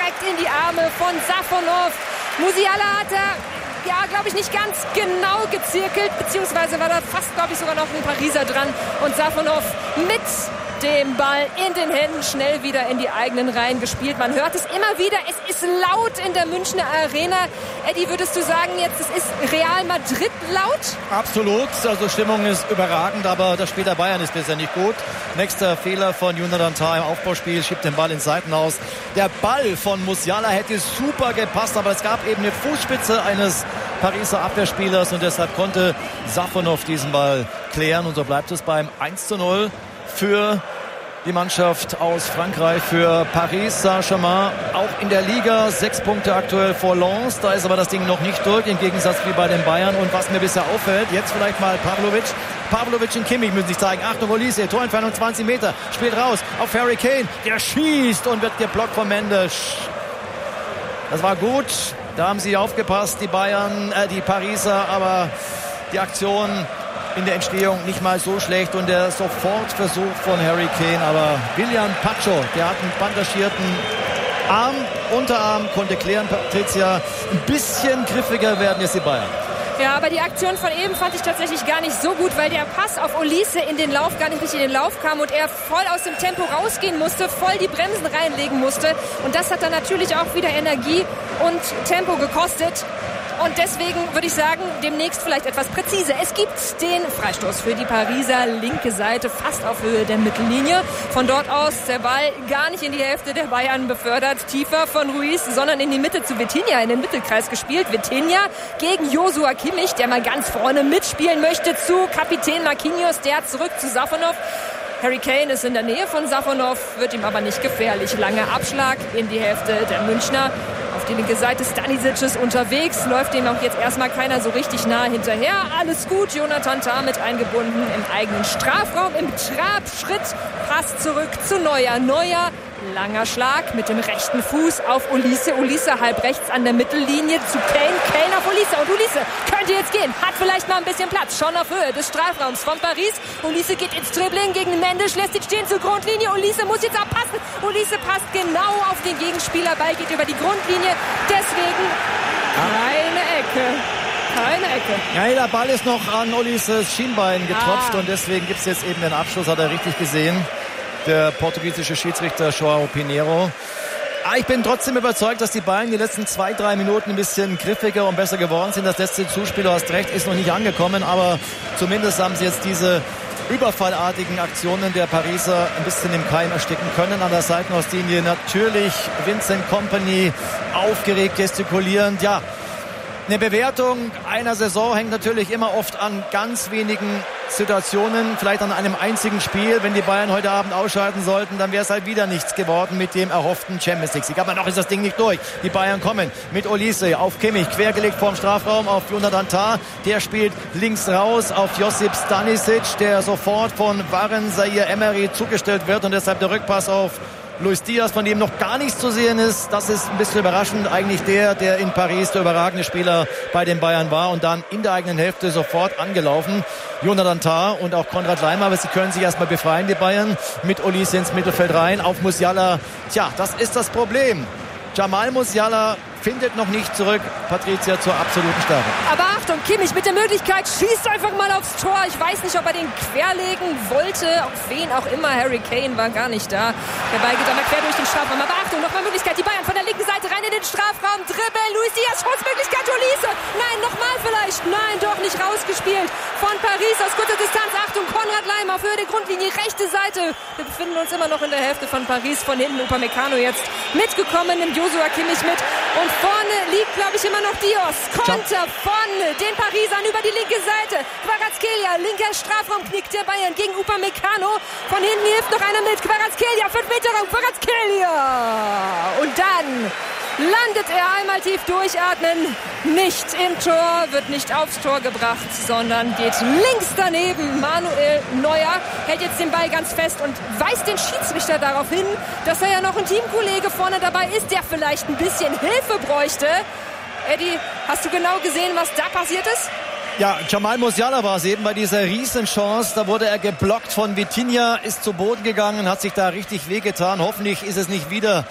direkt in die Arme von Safonov. Musiala hat glaube ich, nicht ganz genau gezirkelt, beziehungsweise war da fast, glaube ich, sogar noch ein Pariser dran. Und Safonov mit dem Ball in den Händen schnell wieder in die eigenen Reihen gespielt. Man hört es immer wieder, es ist laut in der Münchner Arena. Eddie, würdest du sagen jetzt, es ist Real Madrid laut? Absolut, also Stimmung ist überragend, aber das Spiel der Bayern ist bisher nicht gut. Nächster Fehler von Jonathan Tah im Aufbauspiel, schiebt den Ball ins Seitenhaus. Der Ball von Musiala hätte super gepasst, aber es gab eben eine Fußspitze eines Pariser Abwehrspielers und deshalb konnte Safonov diesen Ball klären und so bleibt es beim 1:0 für die Mannschaft aus Frankreich, für Paris Saint-Germain. Auch in der Liga 6 Punkte aktuell vor Lens. Da ist aber das Ding noch nicht durch, im Gegensatz wie bei den Bayern. Und was mir bisher auffällt, jetzt vielleicht mal Pavlovic und Kimmich müssen sich zeigen. Achtung, Olise, Torentfernung 20 Meter, spielt raus auf Harry Kane. Der schießt und wird geblockt von Mendes. Das war gut. Da haben sie aufgepasst, die Pariser, aber die Aktion in der Entstehung nicht mal so schlecht und der Sofortversuch von Harry Kane, aber Willian Pacho, der hat einen bandagierten Unterarm, konnte klären, Patricia, ein bisschen griffiger werden jetzt die Bayern. Ja, aber die Aktion von eben fand ich tatsächlich gar nicht so gut, weil der Pass auf Olise in den Lauf gar nicht richtig in den Lauf kam und er voll aus dem Tempo rausgehen musste, voll die Bremsen reinlegen musste und das hat dann natürlich auch wieder Energie und Tempo gekostet. Und deswegen würde ich sagen, demnächst vielleicht etwas präziser. Es gibt den Freistoß für die Pariser, linke Seite, fast auf Höhe der Mittellinie. Von dort aus der Ball gar nicht in die Hälfte der Bayern befördert, tiefer von Ruiz, sondern in die Mitte zu Vitinha, in den Mittelkreis gespielt. Vitinha gegen Joshua Kimmich, der mal ganz vorne mitspielen möchte, zu Kapitän Marquinhos, der zurück zu Safonov. Harry Kane ist in der Nähe von Safonov, wird ihm aber nicht gefährlich. Langer Abschlag in die Hälfte der Münchner. Auf die linke Seite Stanisic ist unterwegs, läuft dem auch jetzt erstmal keiner so richtig nah hinterher. Alles gut, Jonathan Tah mit eingebunden im eigenen Strafraum, im Trabschritt. Pass zurück zu Neuer. Neuer, langer Schlag mit dem rechten Fuß auf Olise. Olise halb rechts an der Mittellinie zu Kane. Kane auf Olise und Olise könnte jetzt gehen. Hat vielleicht mal ein bisschen Platz, schon auf Höhe des Strafraums von Paris. Olise geht ins Dribbling gegen Mendes, lässt ihn stehen zur Grundlinie. Olise muss jetzt abpassen. Olise passt genau auf den Gegenspieler. Ball geht über die Grundlinie. Deswegen keine Ecke. Ja, der Ball ist noch an Olises Schienbein getropft und deswegen gibt es jetzt eben den Abschluss, hat er richtig gesehen. Der portugiesische Schiedsrichter João Pinheiro. Ich bin trotzdem überzeugt, dass die Bayern die letzten 2-3 Minuten ein bisschen griffiger und besser geworden sind. Das letzte Zuspiel, du hast recht, ist noch nicht angekommen, aber zumindest haben sie jetzt diese überfallartigen Aktionen der Pariser ein bisschen im Keim ersticken können. An der Seitenauslinie natürlich Vincent Kompany aufgeregt gestikulierend. Ja, eine Bewertung einer Saison hängt natürlich immer oft an ganz wenigen Situationen, vielleicht an einem einzigen Spiel. Wenn die Bayern heute Abend ausschalten sollten, dann wäre es halt wieder nichts geworden mit dem erhofften Champions League Sieg. Aber noch ist das Ding nicht durch. Die Bayern kommen mit Olise auf Kimmich, quergelegt vorm Strafraum auf Jonathan Tah. Der spielt links raus auf Josip Stanisic, der sofort von Warren Zaïre-Emery zugestellt wird und deshalb der Rückpass auf Luis Diaz, von dem noch gar nichts zu sehen ist. Das ist ein bisschen überraschend. Eigentlich der in Paris der überragende Spieler bei den Bayern war und dann in der eigenen Hälfte sofort angelaufen. Jonathan Tah und auch Konrad Laimer, aber sie können sich erstmal befreien, die Bayern, mit Olise ins Mittelfeld rein, auf Musiala. Tja, das ist das Problem. Jamal Musiala findet noch nicht zurück, Patricia, zur absoluten Stärke. Aber Achtung, Kimmich mit der Möglichkeit, schießt einfach mal aufs Tor. Ich weiß nicht, ob er den querlegen wollte, auf wen auch immer. Harry Kane war gar nicht da. Der Ball geht aber quer durch den Strafraum. Aber Achtung, nochmal Möglichkeit, die Bayern von der linken Seite rein in den Strafraum. Dribbeln, Luis Diaz, Schussmöglichkeit, Olise. Nein, nochmal vielleicht. Nein, doch nicht rausgespielt. Von Paris aus kurzer Distanz. Achtung, Konrad Laimer auf Höhe der Grundlinie, rechte Seite. Wir befinden uns immer noch in der Hälfte von Paris. Von hinten Upamecano jetzt mitgekommen, nimmt Joshua Kimmich mit. Und vorne liegt, glaube ich, immer noch Dios. Konter von den Parisern über die linke Seite. Kvaratskhelia, linker Strafraum, knickt der Bayern gegen Upamecano. Von hinten hilft noch einer mit. Kvaratskhelia, 5 Meter Raum, Kvaratskhelia. Und dann landet er einmal tief durchatmen. Nicht im Tor, wird nicht aufs Tor gebracht, sondern geht links daneben. Manuel Neuer hält jetzt den Ball ganz fest und weist den Schiedsrichter darauf hin, dass er ja noch ein Teamkollege vorne dabei ist, der vielleicht ein bisschen Hilfe bräuchte. Eddie, hast du genau gesehen, was da passiert ist? Ja, Jamal Musiala war es eben bei dieser Riesenchance. Da wurde er geblockt von Vitinha, ist zu Boden gegangen, hat sich da richtig wehgetan. Hoffentlich ist es nicht wieder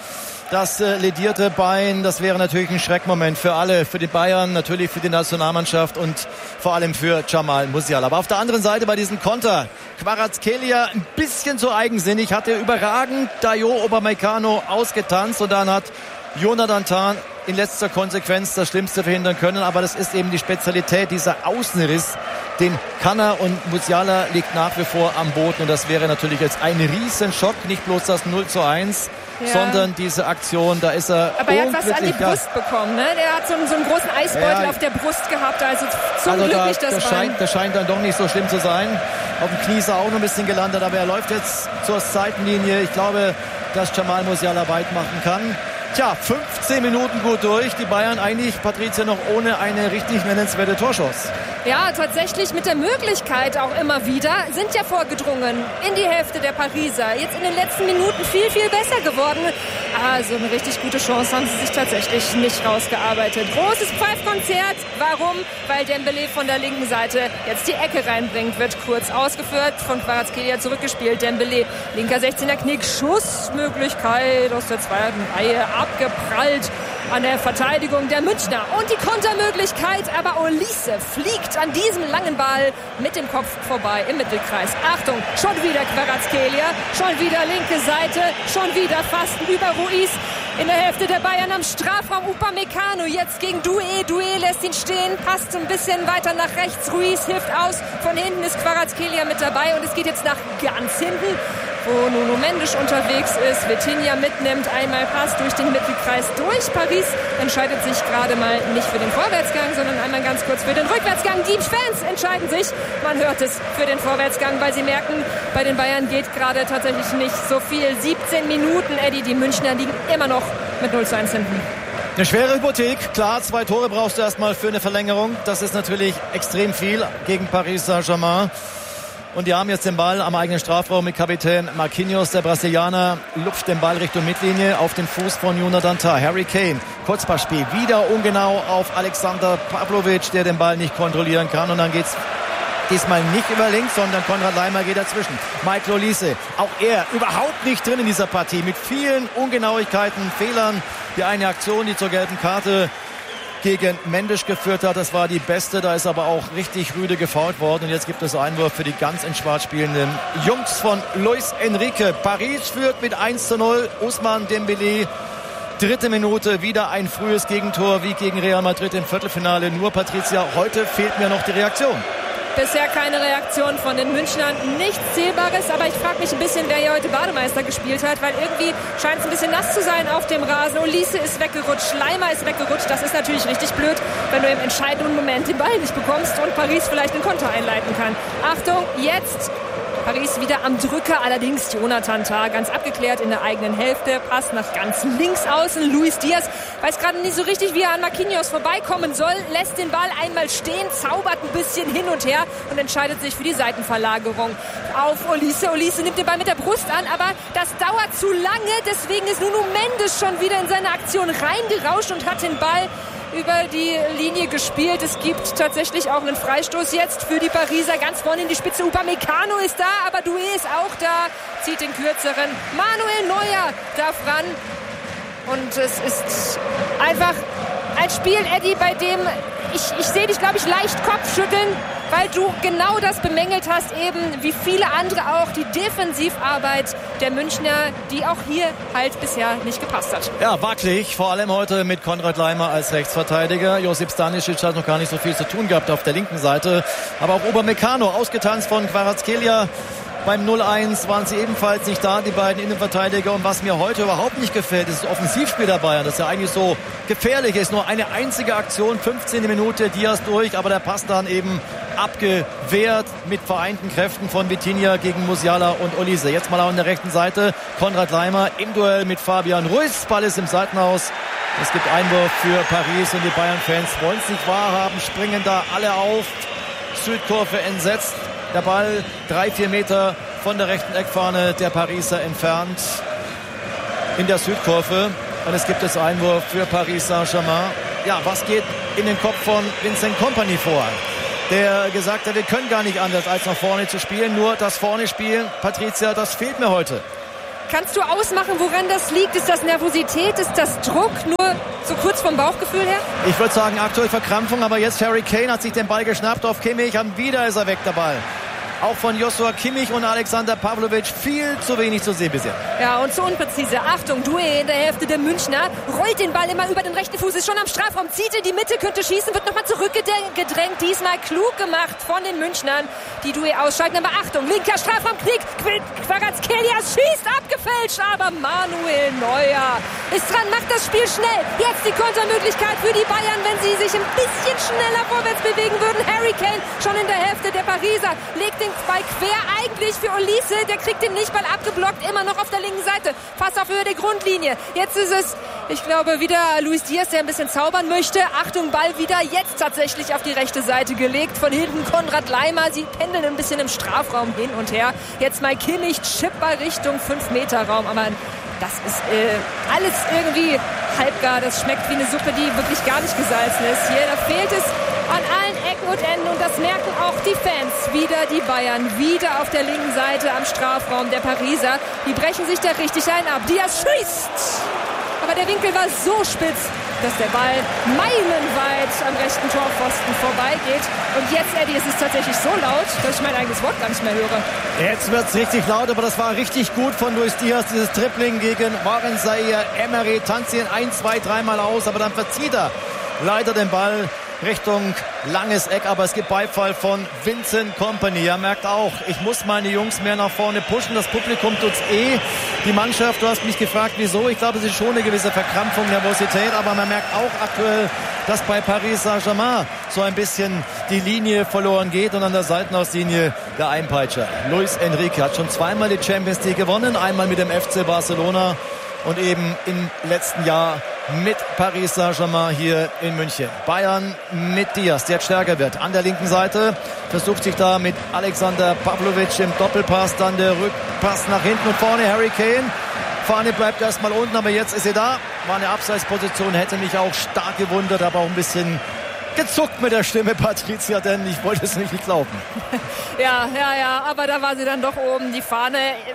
Das ledierte Bein, das wäre natürlich ein Schreckmoment für alle, für die Bayern, natürlich für die Nationalmannschaft und vor allem für Jamal Musiala. Aber auf der anderen Seite bei diesem Konter, Kvaratskhelia ein bisschen zu eigensinnig, hatte überragend Dayot Upamecano ausgetanzt und dann hat Jonathan Tah in letzter Konsequenz das Schlimmste verhindern können. Aber das ist eben die Spezialität, dieser Außenriss, den kann er, und Musiala liegt nach wie vor am Boden. Und das wäre natürlich jetzt ein Riesenschock, nicht bloß das 0:1, sondern diese Aktion, da ist er. Aber er hat was an die Brust bekommen, ne? Der hat so einen großen Eisbeutel auf der Brust gehabt, also zum Glück nicht das Bein. Das scheint dann doch nicht so schlimm zu sein. Auf dem Knie ist er auch noch ein bisschen gelandet, aber er läuft jetzt zur Seitenlinie. Ich glaube, dass Jamal Musiala weit machen kann. Tja, 15 Minuten gut durch. Die Bayern eigentlich, Patricia, noch ohne eine richtig nennenswerte Torschuss. Ja, tatsächlich mit der Möglichkeit auch immer wieder, sind ja vorgedrungen in die Hälfte der Pariser. Jetzt in den letzten Minuten viel, viel besser geworden. Aber so eine richtig gute Chance haben sie sich tatsächlich nicht rausgearbeitet. Großes Pfeifkonzert. Warum? Weil Dembélé von der linken Seite jetzt die Ecke reinbringt. Wird kurz ausgeführt, von Kvaratskhelia zurückgespielt. Dembélé, linker 16er Knick, Schussmöglichkeit aus der zweiten Reihe, abgeprallt an der Verteidigung der Münchner. Und die Kontermöglichkeit, aber Olise fliegt an diesem langen Ball mit dem Kopf vorbei im Mittelkreis. Achtung, schon wieder Kvaratskhelia, schon wieder linke Seite, schon wieder fast über Ruiz. In der Hälfte der Bayern am Strafraum Upamecano, jetzt gegen Doué. Doué lässt ihn stehen, passt ein bisschen weiter nach rechts. Ruiz hilft aus, von hinten ist Kvaratskhelia mit dabei und es geht jetzt nach ganz hinten, wo Nuno Mendes unterwegs ist, Vitinha mitnimmt, einmal Pass durch den Mittelkreis durch. Paris entscheidet sich gerade mal nicht für den Vorwärtsgang, sondern einmal ganz kurz für den Rückwärtsgang. Die Fans entscheiden sich, man hört es, für den Vorwärtsgang, weil sie merken, bei den Bayern geht gerade tatsächlich nicht so viel. 17 Minuten, Eddie, die Münchner liegen immer noch mit 0:1 hinten. Eine schwere Hypothek, klar, 2 Tore brauchst du erstmal für eine Verlängerung. Das ist natürlich extrem viel gegen Paris Saint-Germain. Und die haben jetzt den Ball am eigenen Strafraum mit Kapitän Marquinhos, der Brasilianer, lupft den Ball Richtung Mittellinie auf den Fuß von Jonathan Tah. Harry Kane, Kurzpassspiel, wieder ungenau auf Alexander Pavlovic, der den Ball nicht kontrollieren kann. Und dann geht's diesmal nicht über links, sondern Konrad Laimer geht dazwischen. Michael Olise, auch er überhaupt nicht drin in dieser Partie, mit vielen Ungenauigkeiten, Fehlern. Die eine Aktion, die zur gelben Karte gegen Mendes geführt hat, das war die beste. Da ist aber auch richtig rüde gefoult worden. Und jetzt gibt es Einwurf für die ganz in schwarz spielenden Jungs von Luis Enrique. Paris führt mit 1:0. Ousmane Dembélé, 3. Minute, wieder ein frühes Gegentor wie gegen Real Madrid im Viertelfinale. Nur, Patricia, heute fehlt mir noch die Reaktion. Bisher keine Reaktion von den Münchnern, nichts Zählbares, aber ich frage mich ein bisschen, wer hier heute Bademeister gespielt hat, weil irgendwie scheint es ein bisschen nass zu sein auf dem Rasen. Olise ist weggerutscht, Laimer ist weggerutscht, das ist natürlich richtig blöd, wenn du im entscheidenden Moment den Ball nicht bekommst und Paris vielleicht einen Konter einleiten kann. Achtung, jetzt Paris wieder am Drücker, allerdings Jonathan Tah ganz abgeklärt in der eigenen Hälfte, Pass nach ganz links außen. Luis Diaz weiß gerade nicht so richtig, wie er an Marquinhos vorbeikommen soll, lässt den Ball einmal stehen, zaubert ein bisschen hin und her und entscheidet sich für die Seitenverlagerung auf Olise. Olise nimmt den Ball mit der Brust an, aber das dauert zu lange, deswegen ist Nuno Mendes schon wieder in seine Aktion reingerauscht und hat den Ball über die Linie gespielt. Es gibt tatsächlich auch einen Freistoß jetzt für die Pariser. Ganz vorne in die Spitze. Upamecano ist da, aber Doué ist auch da. Zieht den kürzeren. Manuel Neuer darf ran. Und es ist einfach ein Spiel, Eddie, bei dem ich sehe dich, glaube ich, leicht Kopfschütteln, weil du genau das bemängelt hast, eben wie viele andere auch, die Defensivarbeit der Münchner, die auch hier halt bisher nicht gepasst hat. Ja, wackelig, vor allem heute mit Konrad Laimer als Rechtsverteidiger. Josip Stanisic hat noch gar nicht so viel zu tun gehabt auf der linken Seite. Aber auch Upamecano, ausgetanzt von Kvaratskhelia. Beim 0:1 waren sie ebenfalls nicht da, die beiden Innenverteidiger. Und was mir heute überhaupt nicht gefällt, ist das Offensivspiel der Bayern, das ja eigentlich so gefährlich ist. Nur eine einzige Aktion, 15. Minute, Diaz durch, aber der Pass dann eben abgewehrt mit vereinten Kräften von Vitinha gegen Musiala und Olise. Jetzt mal an der rechten Seite, Konrad Laimer im Duell mit Fabian Ruiz. Ball ist im Seitenhaus. Es gibt Einwurf für Paris und die Bayern-Fans wollen es nicht wahrhaben, springen da alle auf. Südkurve entsetzt. Der Ball 3-4 Meter von der rechten Eckfahne der Pariser entfernt in der Südkurve. Und es gibt jetzt Einwurf für Paris Saint-Germain. Ja, was geht in den Kopf von Vincent Kompany vor? Der gesagt hat, wir können gar nicht anders, als nach vorne zu spielen. Nur das vorne spielen, Patricia, das fehlt mir heute. Kannst du ausmachen, woran das liegt? Ist das Nervosität? Ist das Druck? Nur so kurz vom Bauchgefühl her? Ich würde sagen, aktuell Verkrampfung, aber jetzt Harry Kane hat sich den Ball geschnappt auf Kimmich. Und wieder ist er weg, der Ball. Auch von Joshua Kimmich und Alexander Pavlovic viel zu wenig zu sehen bisher. Ja, und zu unpräzise. Achtung, Doué in der Hälfte der Münchner. Rollt den Ball immer über den rechten Fuß, ist schon am Strafraum, zieht in die Mitte, könnte schießen, wird nochmal zurückgedrängt. Diesmal klug gemacht von den Münchnern, die Doué ausschalten. Aber Achtung, linker Strafraumknick. Kvaratskhelia schießt, abgefälscht. Aber Manuel Neuer ist dran, macht das Spiel schnell. Jetzt die Kontermöglichkeit für die Bayern, wenn sie sich ein bisschen schneller vorwärts bewegen würden. Harry Kane schon in der Hälfte der Pariser. Legt den Ball quer eigentlich für Olise. Der kriegt den nicht, Ball abgeblockt. Immer noch auf der linken Seite. Pass auf Höhe der Grundlinie. Jetzt ist es, ich glaube, wieder Luis Diaz, der ein bisschen zaubern möchte. Achtung, Ball wieder jetzt tatsächlich auf die rechte Seite gelegt. Von hinten Konrad Laimer. Sie pendeln ein bisschen im Strafraum hin und her. Jetzt mal Kimmich, Chipper Richtung 5-Meter-Raum. Aber das ist alles irgendwie halbgar. Das schmeckt wie eine Suppe, die wirklich gar nicht gesalzen ist. Hier, da fehlt es an allen Ecken und Enden. Und das merken auch die Fans. Wieder die Bayern. Wieder auf der linken Seite am Strafraum der Pariser. Die brechen sich da richtig ein ab. Diaz schießt. Aber der Winkel war so spitz, dass der Ball meilenweit am rechten Torpfosten vorbeigeht. Und jetzt, Eddie, es ist tatsächlich so laut, dass ich mein eigenes Wort gar nicht mehr höre. Jetzt wird es richtig laut, aber das war richtig gut von Luis Diaz, dieses Tripling gegen Warren Zaïre Emery. Tanzt ihn 1, 2, 3 Mal aus, aber dann verzieht er leider den Ball Richtung langes Eck, aber es gibt Beifall von Vincent Kompany. Er merkt auch, ich muss meine Jungs mehr nach vorne pushen. Das Publikum tut's Die Mannschaft, du hast mich gefragt, wieso. Ich glaube, es ist schon eine gewisse Verkrampfung, Nervosität, aber man merkt auch aktuell, dass bei Paris Saint-Germain so ein bisschen die Linie verloren geht und an der Seitenauslinie der Einpeitscher. Luis Enrique hat schon zweimal die Champions League gewonnen, einmal mit dem FC Barcelona und eben im letzten Jahr mit Paris Saint-Germain hier in München. Bayern mit Diaz, der jetzt stärker wird. An der linken Seite versucht sich da mit Alexander Pavlovic im Doppelpass, dann der Rückpass nach hinten und vorne Harry Kane. Fahne bleibt erstmal unten, aber jetzt ist sie da. War eine Abseitsposition, hätte mich auch stark gewundert, aber auch ein bisschen gezuckt mit der Stimme, Patricia, denn ich wollte es nicht glauben. Ja, aber da war sie dann doch oben, die Fahne.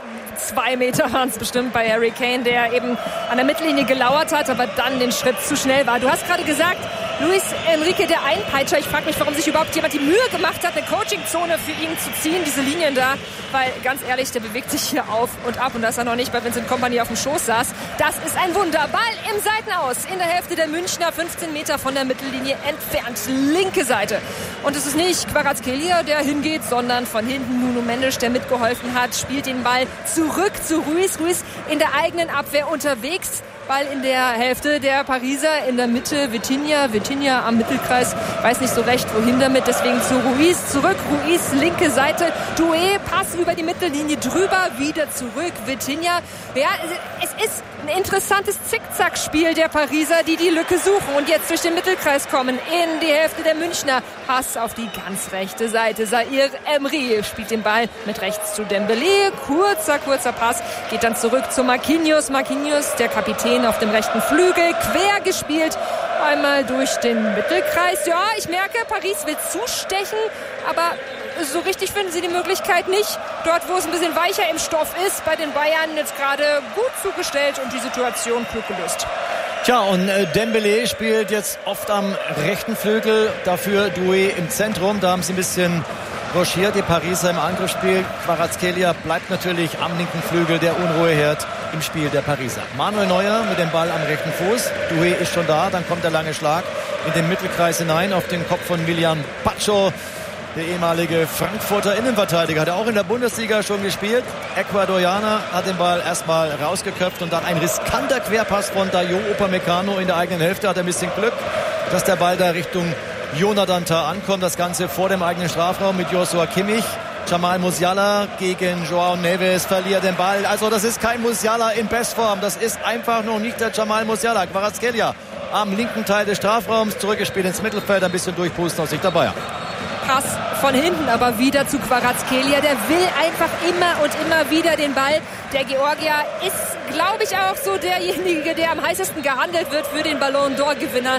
2 Meter waren es bestimmt bei Harry Kane, der eben an der Mittellinie gelauert hat, aber dann den Schritt zu schnell war. Du hast gerade gesagt, Luis Enrique, der Einpeitscher. Ich frage mich, warum sich überhaupt jemand die Mühe gemacht hat, eine Coachingzone für ihn zu ziehen, diese Linien da. Weil, ganz ehrlich, der bewegt sich hier auf und ab und dass er noch nicht bei Vincent Kompany auf dem Schoß saß. Das ist ein Wunder. Ball im Seitenaus in der Hälfte der Münchner, 15 Meter von der Mittellinie entfernt. Linke Seite. Und es ist nicht Kvaratskhelia, der hingeht, sondern von hinten Nuno Mendes, der mitgeholfen hat, spielt den Ball zurück zu Ruiz. Ruiz in der eigenen Abwehr unterwegs. Ball in der Hälfte der Pariser, in der Mitte Vitinha am Mittelkreis, weiß nicht so recht wohin damit, deswegen zu Ruiz zurück, Ruiz linke Seite, Doué, Pass über die Mittellinie drüber, wieder zurück, Vitinha. Ja, es ist ein interessantes Zickzackspiel der Pariser, die Lücke suchen und jetzt durch den Mittelkreis kommen in die Hälfte der Münchner. Pass auf die ganz rechte Seite, Zaïre Emery spielt den Ball mit rechts zu Dembélé, kurzer Pass, geht dann zurück zu Marquinhos, der Kapitän auf dem rechten Flügel, quer gespielt, einmal durch den Mittelkreis. Ja, ich merke, Paris will zustechen, aber so richtig finden sie die Möglichkeit nicht. Dort, wo es ein bisschen weicher im Stoff ist, bei den Bayern jetzt gerade gut zugestellt und die Situation klug gelöst. Tja, und Dembélé spielt jetzt oft am rechten Flügel, dafür Doué im Zentrum. Da haben sie ein bisschen rochiert, die Pariser im Angriffsspiel. Kvaratskhelia bleibt natürlich am linken Flügel, der Unruheherd im Spiel der Pariser. Manuel Neuer mit dem Ball am rechten Fuß. Doué ist schon da, dann kommt der lange Schlag in den Mittelkreis hinein auf den Kopf von Willian Pacho. Der ehemalige Frankfurter Innenverteidiger hat auch in der Bundesliga schon gespielt. Ecuadorianer hat den Ball erstmal rausgeköpft und dann ein riskanter Querpass von Dayo Upamecano in der eigenen Hälfte. Hat ein bisschen Glück, dass der Ball da Richtung Jonathan Tah ankommt. Das Ganze vor dem eigenen Strafraum mit Joshua Kimmich. Jamal Musiala gegen Joao Neves verliert den Ball. Also das ist kein Musiala in Bestform. Das ist einfach noch nicht der Jamal Musiala. Kvaratskhelia am linken Teil des Strafraums zurückgespielt ins Mittelfeld. Ein bisschen durchpusten aus Sicht der Bayern. Pass von hinten, aber wieder zu Kvaratskhelia. Der will einfach immer und immer wieder den Ball. Der Georgier ist, glaube ich, auch so derjenige, der am heißesten gehandelt wird für den Ballon d'Or-Gewinner.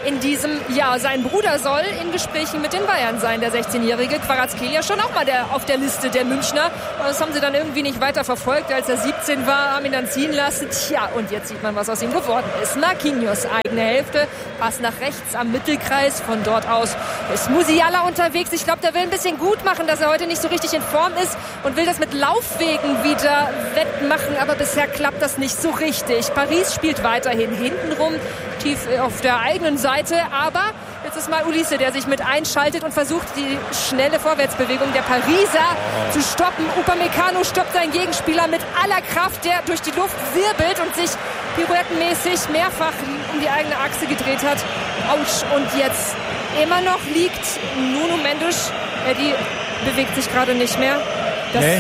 in diesem Jahr. Sein Bruder soll in Gesprächen mit den Bayern sein, der 16-jährige Kvaratskhelia, schon auch mal auf der Liste der Münchner. Das haben sie dann irgendwie nicht weiter verfolgt, als er 17 war, haben ihn dann ziehen lassen. Tja, und jetzt sieht man, was aus ihm geworden ist. Marquinhos, eigene Hälfte, Pass nach rechts am Mittelkreis. Von dort aus ist Musiala unterwegs. Ich glaube, der will ein bisschen gut machen, dass er heute nicht so richtig in Form ist und will das mit Laufwegen wieder wettmachen, aber bisher klappt das nicht so richtig. Paris spielt weiterhin hintenrum, tief auf der eigenen Seite, aber jetzt ist mal Olise, der sich mit einschaltet und versucht, die schnelle Vorwärtsbewegung der Pariser zu stoppen. Upamecano stoppt seinen Gegenspieler mit aller Kraft, der durch die Luft wirbelt und sich pirouettenmäßig mehrfach um die eigene Achse gedreht hat. Autsch, und jetzt immer noch liegt Nuno Mendes. Eddie bewegt sich gerade nicht mehr. Nee.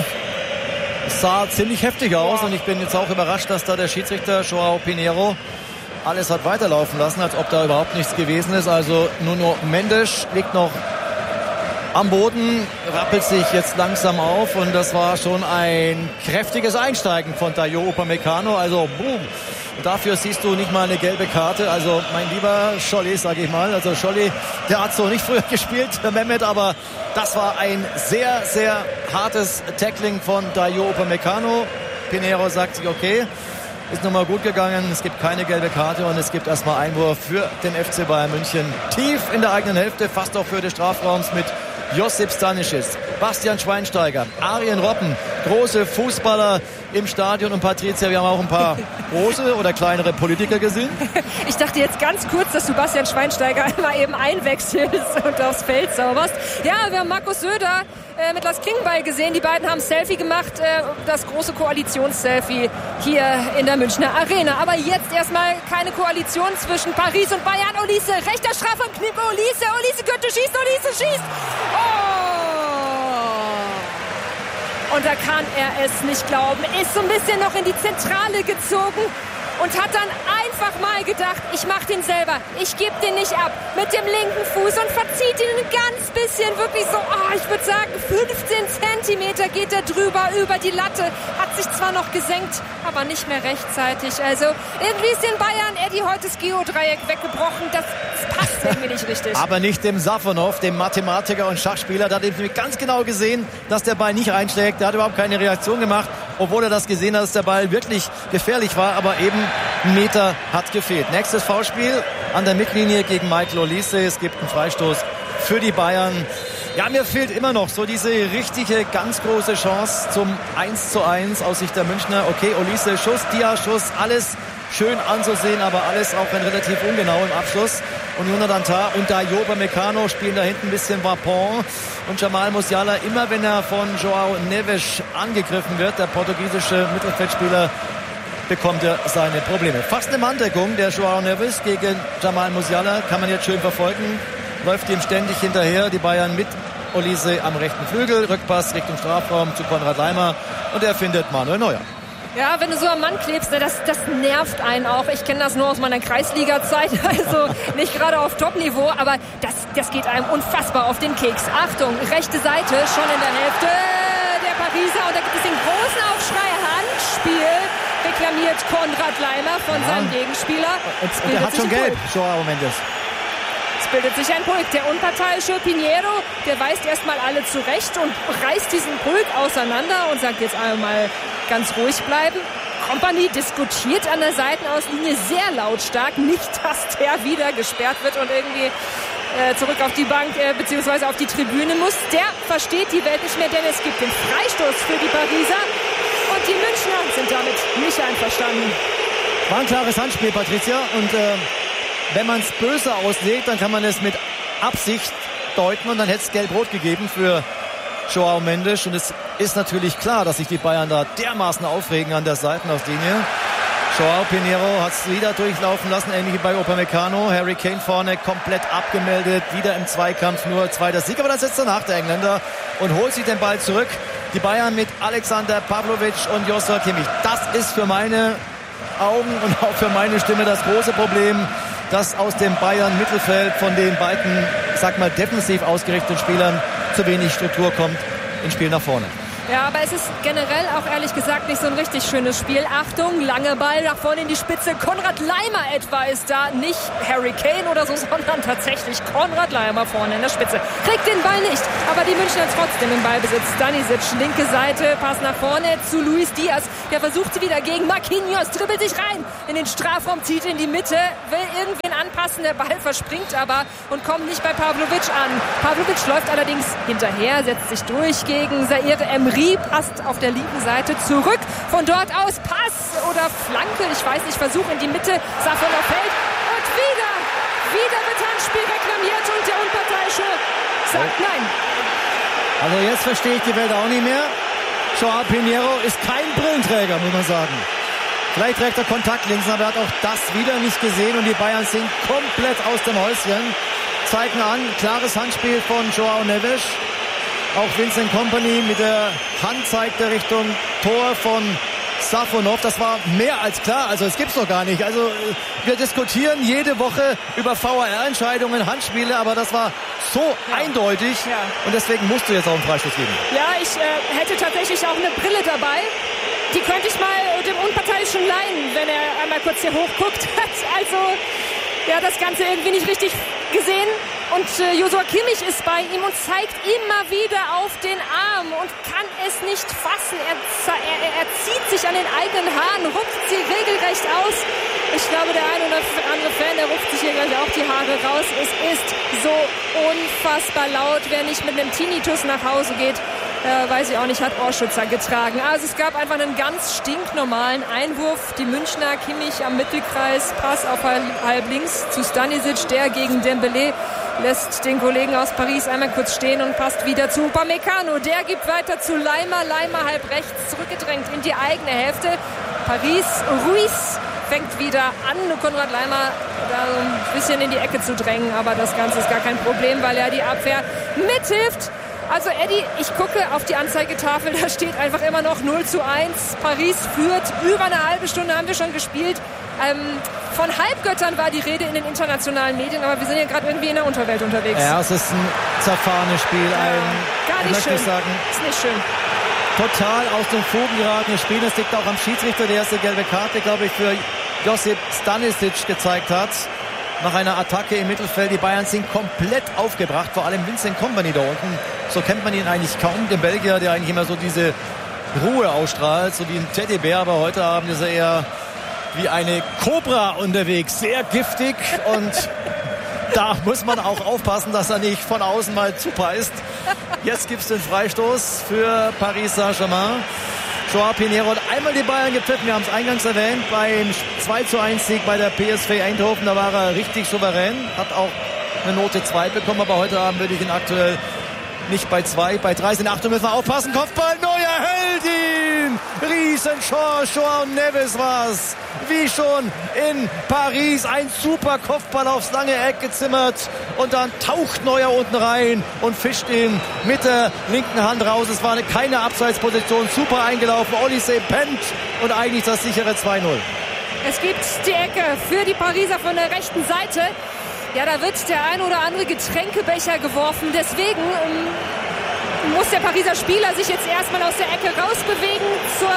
Es sah ziemlich heftig aus und ich bin jetzt auch überrascht, dass da der Schiedsrichter João Pinheiro alles hat weiterlaufen lassen, als ob da überhaupt nichts gewesen ist. Also Nuno Mendes liegt noch am Boden, rappelt sich jetzt langsam auf und das war schon ein kräftiges Einsteigen von Dayot Upamecano. Also boom. Dafür siehst du nicht mal eine gelbe Karte. Also mein lieber Scholli, sage ich mal. Also Scholli, der hat so nicht früher gespielt, der Mehmet, aber das war ein sehr, sehr hartes Tackling von Dayot Upamecano. Pinheiro sagt sich, okay, ist nochmal gut gegangen. Es gibt keine gelbe Karte und es gibt erstmal Einwurf für den FC Bayern München. Tief in der eigenen Hälfte, fast auch für des Strafraums mit Josip Stanisic, Bastian Schweinsteiger, Arjen Robben, große Fußballer im Stadion. Und Patricia, wir haben auch ein paar große oder kleinere Politiker gesehen. Ich dachte jetzt ganz kurz, dass du Bastian Schweinsteiger einmal eben einwechselst und aufs Feld sauberst. Ja, wir haben Markus Söder mit Lars Klingbeil gesehen. Die beiden haben ein Selfie gemacht, das große Koalitionsselfie hier in der Münchner Arena. Aber jetzt erstmal keine Koalition zwischen Paris und Bayern. Olise, rechter Strafraum, Knippe, Olise könnte schießen, Olise schießt. Und da kann er es nicht glauben. Ist so ein bisschen noch in die Zentrale gezogen und hat dann einfach mal gedacht, ich mach den selber. Ich gebe den nicht ab. Mit dem linken Fuß und verzieht ihn ein ganz bisschen. Wirklich so, ich würde sagen, 15 Zentimeter geht er drüber, über die Latte. Hat sich zwar noch gesenkt, aber nicht mehr rechtzeitig. Also irgendwie ist den Bayern Eddie heute das Geodreieck weggebrochen. Das passt irgendwie nicht richtig. Aber nicht dem Safonov, dem Mathematiker und Schachspieler. Da hat er ganz genau gesehen, dass der Ball nicht reinschlägt. Der hat überhaupt keine Reaktion gemacht, obwohl er das gesehen hat, dass der Ball wirklich gefährlich war. Aber eben ein Meter hat gefehlt. Nächstes Foulspiel an der Mittellinie gegen Michael Olise. Es gibt einen Freistoß für die Bayern. Ja, mir fehlt immer noch so diese richtige, ganz große Chance zum 1:1 aus Sicht der Münchner. Okay, Olise, Schuss, Dia-Schuss, alles schön anzusehen, aber alles auch ein relativ ungenau im Abschluss. Und Jonathan Tah und Dayot Upamecano spielen da hinten ein bisschen Vapon. Und Jamal Musiala, immer wenn er von João Neves angegriffen wird, der portugiesische Mittelfeldspieler, bekommt er seine Probleme. Fast eine Manndeckung der João Neves gegen Jamal Musiala, kann man jetzt schön verfolgen. Läuft ihm ständig hinterher, die Bayern mit Olise am rechten Flügel, Rückpass Richtung Strafraum zu Konrad Laimer und er findet Manuel Neuer. Ja, wenn du so am Mann klebst, das nervt einen auch. Ich kenne das nur aus meiner Kreisliga-Zeit, also nicht gerade auf Top-Niveau, aber das geht einem unfassbar auf den Keks. Achtung, rechte Seite, schon in der Hälfte der Pariser und da gibt es den großen Aufschrei, Handspiel, reklamiert Konrad Laimer von seinem Gegenspieler. Und er hat schon gelb, João Mendes. Es bildet sich ein Pulk. Der unparteiische Pinheiro, der weist erstmal alle zurecht und reißt diesen Pulk auseinander und sagt jetzt einmal ganz ruhig bleiben. Kompany diskutiert an der Seitenauslinie sehr lautstark. Nicht, dass der wieder gesperrt wird und irgendwie zurück auf die Bank bzw. auf die Tribüne muss. Der versteht die Welt nicht mehr, denn es gibt den Freistoß für die Pariser und die Münchner sind damit nicht einverstanden. War ein klares Handspiel, Patricia, und wenn man es böse auslegt, dann kann man es mit Absicht deuten und dann hätte es gelb-rot gegeben für João Mendes. Und es ist natürlich klar, dass sich die Bayern da dermaßen aufregen an der Seitenauslinie. João Pinheiro hat es wieder durchlaufen lassen, ähnlich wie bei Upamecano. Harry Kane vorne komplett abgemeldet, wieder im Zweikampf, nur zweiter Sieg. Aber dann setzt danach der Engländer und holt sich den Ball zurück. Die Bayern mit Alexander Pavlovic und Joshua Kimmich. Das ist für meine Augen und auch für meine Stimme das große Problem, dass aus dem Bayern-Mittelfeld von den beiden, sag mal, defensiv ausgerichteten Spielern zu wenig Struktur kommt ins Spiel nach vorne. Ja, aber es ist generell auch ehrlich gesagt nicht so ein richtig schönes Spiel. Achtung, lange Ball nach vorne in die Spitze. Konrad Laimer etwa ist da. Nicht Harry Kane oder so, sondern tatsächlich Konrad Laimer vorne in der Spitze. Kriegt den Ball nicht, aber die Münchner trotzdem im Ballbesitz. Stanisic, linke Seite, Pass nach vorne zu Luis Diaz. Der versucht sie wieder gegen Marquinhos, dribbelt sich rein in den Strafraum, zieht in die Mitte, will irgendwen anpassen. Der Ball verspringt aber und kommt nicht bei Pavlovic an. Pavlovic läuft allerdings hinterher, setzt sich durch gegen Zaire Emery, passt auf der linken Seite zurück. Von dort aus Pass oder Flanke, ich weiß nicht, Versuch in die Mitte. Safonov fällt und wieder wird Handspiel reklamiert und der Unparteiische sagt nein. Also jetzt verstehe ich die Welt auch nicht mehr. Joao Pinheiro ist kein Brillenträger, muss man sagen. Vielleicht trägt er Kontaktlinsen, aber er hat auch das wieder nicht gesehen und die Bayern sind komplett aus dem Häuschen. Zeigen an, klares Handspiel von Joao Neves. Auch Vincent Kompany mit der Hand zeigt er Richtung Tor von Safonov. Das war mehr als klar. Also es gibt's doch gar nicht. Also wir diskutieren jede Woche über VAR-Entscheidungen, Handspiele, aber das war so eindeutig. Ja. Und deswegen musst du jetzt auch einen Freistoß geben. Ja, ich hätte tatsächlich auch eine Brille dabei. Die könnte ich mal dem Unparteiischen leihen, wenn er einmal kurz hier hochguckt hat. Also ja, das Ganze irgendwie nicht richtig gesehen. Und Joshua Kimmich ist bei ihm und zeigt immer wieder auf den Arm und kann es nicht fassen. Er zieht sich an den eigenen Haaren, rupft sie regelrecht aus. Ich glaube, der eine oder andere Fan, der rupft sich hier gleich auch die Haare raus. Es ist so unfassbar laut. Wer nicht mit einem Tinnitus nach Hause geht, weiß ich auch nicht, hat Ohrschützer getragen. Also es gab einfach einen ganz stinknormalen Einwurf. Die Münchner, Kimmich am Mittelkreis, Pass auf halb links zu Stanisic, der gegen Dembélé lässt den Kollegen aus Paris einmal kurz stehen und passt wieder zu Upamecano. Der gibt weiter zu Laimer. Laimer halb rechts zurückgedrängt in die eigene Hälfte. Paris, Ruiz fängt wieder an, Konrad Laimer da so ein bisschen in die Ecke zu drängen. Aber das Ganze ist gar kein Problem, weil er die Abwehr mithilft. Also Eddie, ich gucke auf die Anzeigetafel, da steht einfach immer noch 0:1. Paris führt, über eine halbe Stunde haben wir schon gespielt. Von Halbgöttern war die Rede in den internationalen Medien, aber wir sind ja gerade irgendwie in der Unterwelt unterwegs. Ja, es ist ein zerfahrenes Spiel. Gar nicht schön. Sagen, ist nicht schön. Total aus den Fugen geratenes Spiel. Das liegt auch am Schiedsrichter, der erste gelbe Karte, glaube ich, für Josip Stanisic gezeigt hat. Nach einer Attacke im Mittelfeld. Die Bayern sind komplett aufgebracht, vor allem Vincent Kompany da unten. So kennt man ihn eigentlich kaum, den Belgier, der eigentlich immer so diese Ruhe ausstrahlt, so wie ein Teddybär. Aber heute Abend ist er eher wie eine Kobra unterwegs, sehr giftig. Und da muss man auch aufpassen, dass er nicht von außen mal zubeißt. Jetzt gibt es den Freistoß für Paris Saint-Germain. Joao Pinheiro hat einmal die Bayern gepfiffen, wir haben es eingangs erwähnt, beim 2:1-Sieg bei der PSV Eindhoven, da war er richtig souverän, hat auch eine Note 2 bekommen, aber heute Abend würde ich ihn aktuell nicht bei 2, bei 3 sind. Achtung, müssen wir aufpassen, Kopfball, neuer Held ihn! Riesenchance, Joao Neves war's. Wie schon in Paris, ein super Kopfball aufs lange Eck gezimmert und dann taucht Neuer unten rein und fischt ihn mit der linken Hand raus. Es war keine Abseitsposition, super eingelaufen. Olise pennt und eigentlich das sichere 2:0. Es gibt die Ecke für die Pariser von der rechten Seite. Ja, da wird der ein oder andere Getränkebecher geworfen. Deswegen muss der Pariser Spieler sich jetzt erstmal aus der Ecke rausbewegen zur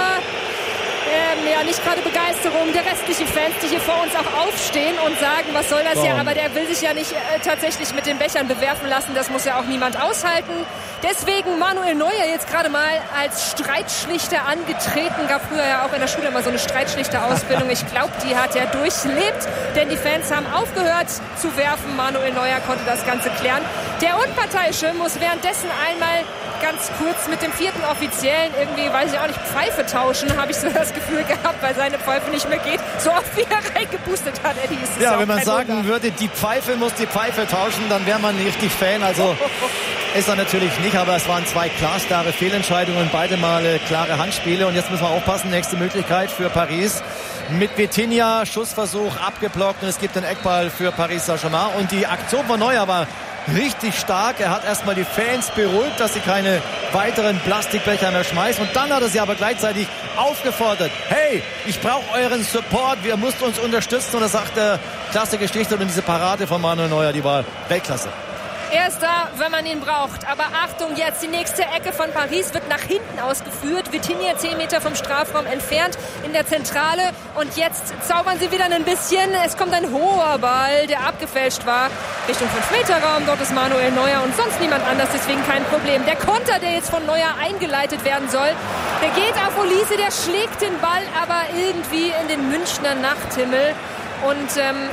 nicht gerade Begeisterung der restlichen Fans, die hier vor uns auch aufstehen und sagen, was soll das ja, aber der will sich ja nicht tatsächlich mit den Bechern bewerfen lassen, das muss ja auch niemand aushalten. Deswegen Manuel Neuer jetzt gerade mal als Streitschlichter angetreten, gab früher ja auch in der Schule mal so eine Streitschlichter-Ausbildung. Ich glaube, die hat er durchlebt, denn die Fans haben aufgehört zu werfen. Manuel Neuer konnte das Ganze klären. Der Unparteiische muss währenddessen einmal ganz kurz mit dem vierten Offiziellen irgendwie, weiß ich auch nicht, Pfeife tauschen, habe ich so das Gefühl gehabt, weil seine Pfeife nicht mehr geht. So oft wie er reingepustet hat, Eddie, ist es ja, wenn man sagen würde, die Pfeife muss die Pfeife tauschen, dann wäre man nicht richtig Fan. Also ist er natürlich nicht, aber es waren 2 glasklare Fehlentscheidungen, beide Male klare Handspiele. Und jetzt müssen wir aufpassen, nächste Möglichkeit für Paris. Mit Vitinha, Schussversuch abgeblockt und es gibt einen Eckball für Paris Saint-Germain. Und die Aktion von Neuer war richtig stark. Er hat erstmal die Fans beruhigt, dass sie keine weiteren Plastikbecher mehr schmeißen. Und dann hat er sie aber gleichzeitig aufgefordert. Hey, ich brauche euren Support. Wir müssen uns unterstützen. Und das sagt der klasse Geschichte. Und diese Parade von Manuel Neuer, die war Weltklasse. Er ist da, wenn man ihn braucht. Aber Achtung, jetzt die nächste Ecke von Paris wird nach hinten ausgeführt. Vitinha 10 Meter vom Strafraum entfernt in der Zentrale. Und jetzt zaubern sie wieder ein bisschen. Es kommt ein hoher Ball, der abgefälscht war. Richtung 5-Meter-Raum. Dort ist Manuel Neuer und sonst niemand anders. Deswegen kein Problem. Der Konter, der jetzt von Neuer eingeleitet werden soll, der geht auf Olise. Der schlägt den Ball aber irgendwie in den Münchner Nachthimmel. Und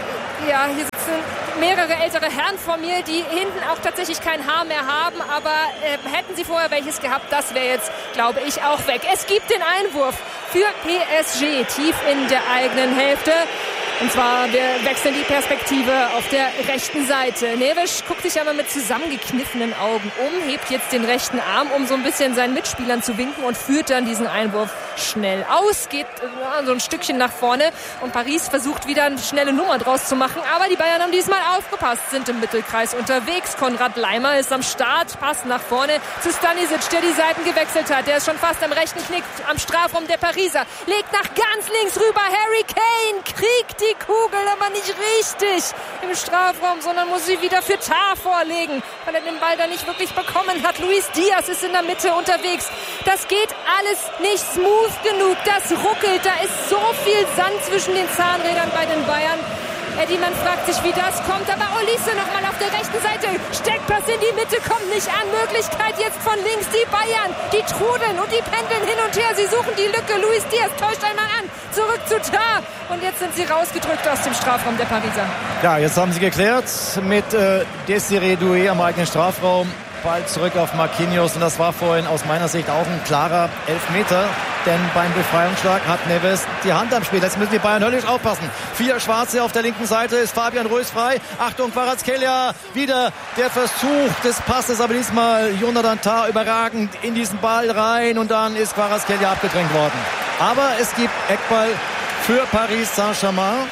hier sitzen mehrere ältere Herren vor mir, die hinten auch tatsächlich kein Haar mehr haben. Aber hätten sie vorher welches gehabt, das wäre jetzt, glaube ich, auch weg. Es gibt den Einwurf für PSG tief in der eigenen Hälfte. Und zwar, wir wechseln die Perspektive auf der rechten Seite. Neves guckt sich aber mit zusammengekniffenen Augen um, hebt jetzt den rechten Arm, um so ein bisschen seinen Mitspielern zu winken und führt dann diesen Einwurf schnell aus, geht so ein Stückchen nach vorne und Paris versucht wieder eine schnelle Nummer draus zu machen, aber die Bayern haben diesmal aufgepasst, sind im Mittelkreis unterwegs. Konrad Laimer ist am Start, passt nach vorne zu Stanisic, der die Seiten gewechselt hat. Der ist schon fast am rechten Knick am Strafraum der Pariser, legt nach ganz links rüber. Harry Kane kriegt die Kugel, aber nicht richtig im Strafraum, sondern muss sie wieder für Tar vorlegen, weil er den Ball da nicht wirklich bekommen hat. Luis Diaz ist in der Mitte unterwegs. Das geht alles nicht smooth genug. Das ruckelt. Da ist so viel Sand zwischen den Zahnrädern bei den Bayern. Eddie, man fragt sich, wie das kommt. Aber Olise nochmal auf der rechten Seite. Steckpass in die Mitte, kommt nicht an. Möglichkeit jetzt von links. Die Bayern, die trudeln und die pendeln hin und her. Sie suchen die Lücke. Luis Diaz täuscht einmal an. Zurück zu Tar. Und jetzt sind sie rausgedrückt aus dem Strafraum der Pariser. Ja, jetzt haben sie geklärt mit Desiré Doué am eigenen Strafraum. Ball zurück auf Marquinhos. Und das war vorhin aus meiner Sicht auch ein klarer Elfmeter. Denn beim Befreiungsschlag hat Neves die Hand am Spiel. Jetzt müssen die Bayern höllisch aufpassen. 4 Schwarze auf der linken Seite. Ist Fabian Ruiz frei. Achtung, Kvaratskhelia. Wieder der Versuch des Passes. Aber diesmal Jonathan Tah überragend in diesen Ball rein. Und dann ist Kvaratskhelia abgedrängt worden. Aber es gibt Eckball für Paris Saint-Germain.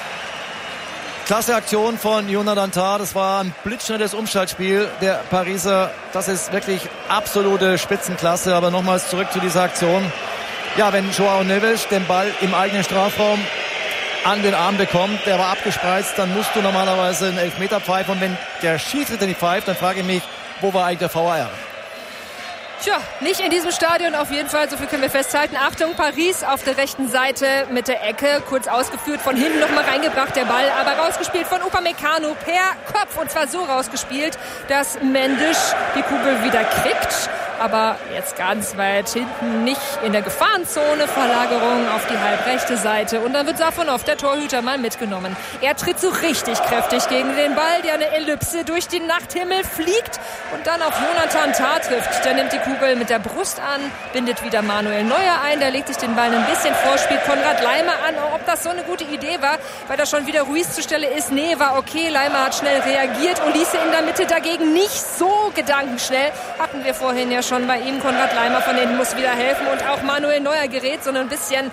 Klasse Aktion von Jonathan Tah. Das war ein blitzschnelles Umschaltspiel der Pariser. Das ist wirklich absolute Spitzenklasse. Aber nochmals zurück zu dieser Aktion. Ja, wenn Joao Neves den Ball im eigenen Strafraum an den Arm bekommt, der war abgespreizt, dann musst du normalerweise einen Elfmeter pfeifen. Und wenn der Schiedsrichter nicht pfeift, dann frage ich mich, wo war eigentlich der VAR? Tja, nicht in diesem Stadion auf jeden Fall, so viel können wir festhalten. Achtung, Paris auf der rechten Seite mit der Ecke, kurz ausgeführt, von hinten nochmal reingebracht, der Ball, aber rausgespielt von Upamecano per Kopf und zwar so rausgespielt, dass Mendes die Kugel wieder kriegt, aber jetzt ganz weit hinten, nicht in der Gefahrenzone, Verlagerung auf die halbrechte Seite und dann wird Safonov, der Torhüter, mal mitgenommen. Er tritt so richtig kräftig gegen den Ball, der eine Ellipse durch den Nachthimmel fliegt und dann auf Jonathan Tah trifft. Der nimmt die Kugel mit der Brust an, bindet wieder Manuel Neuer ein, der legt sich den Ball ein bisschen vor, spielt Konrad Laimer an. Ob das so eine gute Idee war, weil da schon wieder Ruiz zur Stelle ist, nee, war okay. Laimer hat schnell reagiert, Olise in der Mitte dagegen nicht so gedankenschnell. Hatten wir vorhin ja schon bei ihm. Konrad Laimer von denen muss wieder helfen und auch Manuel Neuer gerät so ein bisschen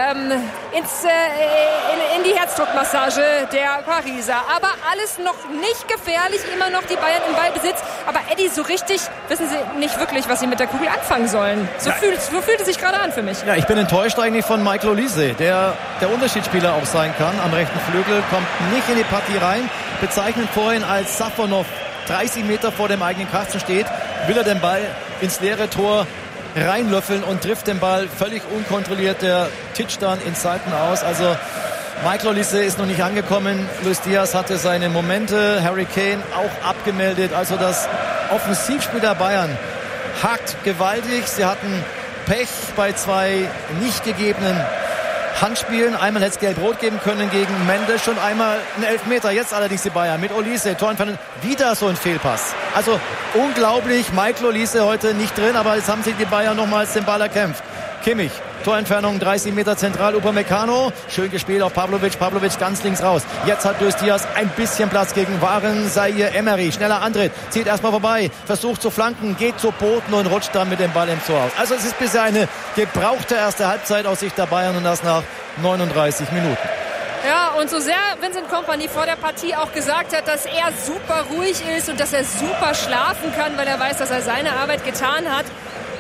in die Herzdruckmassage der Pariser. Aber alles noch nicht gefährlich, immer noch die Bayern im Ballbesitz. Aber Eddie, so richtig wissen sie nicht wirklich, was sie mit der Kugel anfangen sollen. So fühlt es sich gerade an für mich. Ja, ich bin enttäuscht eigentlich von Michael Olise, der Unterschiedsspieler auch sein kann. Am rechten Flügel kommt nicht in die Partie rein. Bezeichnet vorhin als Safonov 30 Meter vor dem eigenen Kasten steht, will er den Ball ins leere Tor reinlöffeln und trifft den Ball völlig unkontrolliert. Der titscht dann ins Seiten aus. Also Michael Olise ist noch nicht angekommen. Luis Diaz hatte seine Momente. Harry Kane auch abgemeldet. Also das Offensivspiel der Bayern hakt gewaltig. Sie hatten Pech bei 2 nicht gegebenen Handspielen. Einmal hätte es gelb-rot geben können gegen Mendes und einmal ein Elfmeter. Jetzt allerdings die Bayern mit Olise. Torentfernung, wieder so ein Fehlpass. Also unglaublich. Michael Olise heute nicht drin, aber jetzt haben sich die Bayern nochmals den Ball erkämpft. Kimmich, Torentfernung 30 Meter zentral, Upamecano, schön gespielt auf Pavlovic ganz links raus. Jetzt hat Luis Diaz ein bisschen Platz gegen Waren Zaire Emery, schneller Antritt, zieht erstmal vorbei, versucht zu flanken, geht zu Boden und rutscht dann mit dem Ball im Tor aus. Also es ist bisher eine gebrauchte erste Halbzeit aus Sicht der Bayern und das nach 39 Minuten. Ja, und so sehr Vincent Kompany vor der Partie auch gesagt hat, dass er super ruhig ist und dass er super schlafen kann, weil er weiß, dass er seine Arbeit getan hat,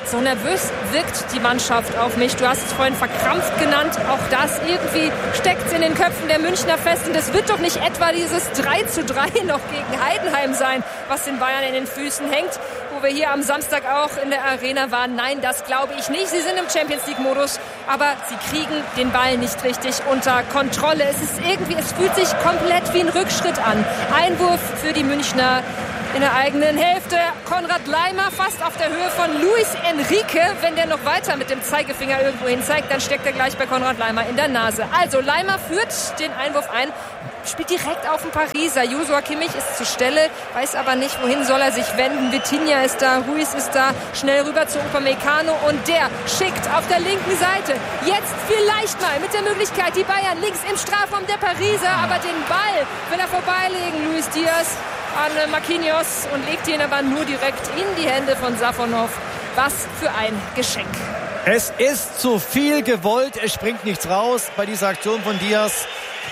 So nervös wirkt die Mannschaft auf mich. Du hast es vorhin verkrampft genannt. Auch das irgendwie steckt es in den Köpfen der Münchner fest. Und es wird doch nicht etwa dieses 3:3 noch gegen Heidenheim sein, was den Bayern in den Füßen hängt, wo wir hier am Samstag auch in der Arena waren. Nein, das glaube ich nicht. Sie sind im Champions-League-Modus, aber sie kriegen den Ball nicht richtig unter Kontrolle. Es fühlt sich komplett wie ein Rückschritt an. Einwurf für die Münchner in der eigenen Hälfte. Konrad Laimer fast auf der Höhe von Luis Enrique. Wenn der noch weiter mit dem Zeigefinger irgendwo hin zeigt, dann steckt er gleich bei Konrad Laimer in der Nase. Also Laimer führt den Einwurf ein, spielt direkt auf den Pariser. Joshua Kimmich ist zur Stelle, weiß aber nicht, wohin soll er sich wenden. Vitinha ist da, Ruiz ist da, schnell rüber zu Upamecano und der schickt auf der linken Seite. Jetzt vielleicht mal mit der Möglichkeit, die Bayern links im Strafraum der Pariser, aber den Ball will er vorbeilegen, Luis Diaz an Marquinhos und legt ihn aber nur direkt in die Hände von Safonov. Was für ein Geschenk. Es ist zu viel gewollt, es springt nichts raus bei dieser Aktion von Diaz.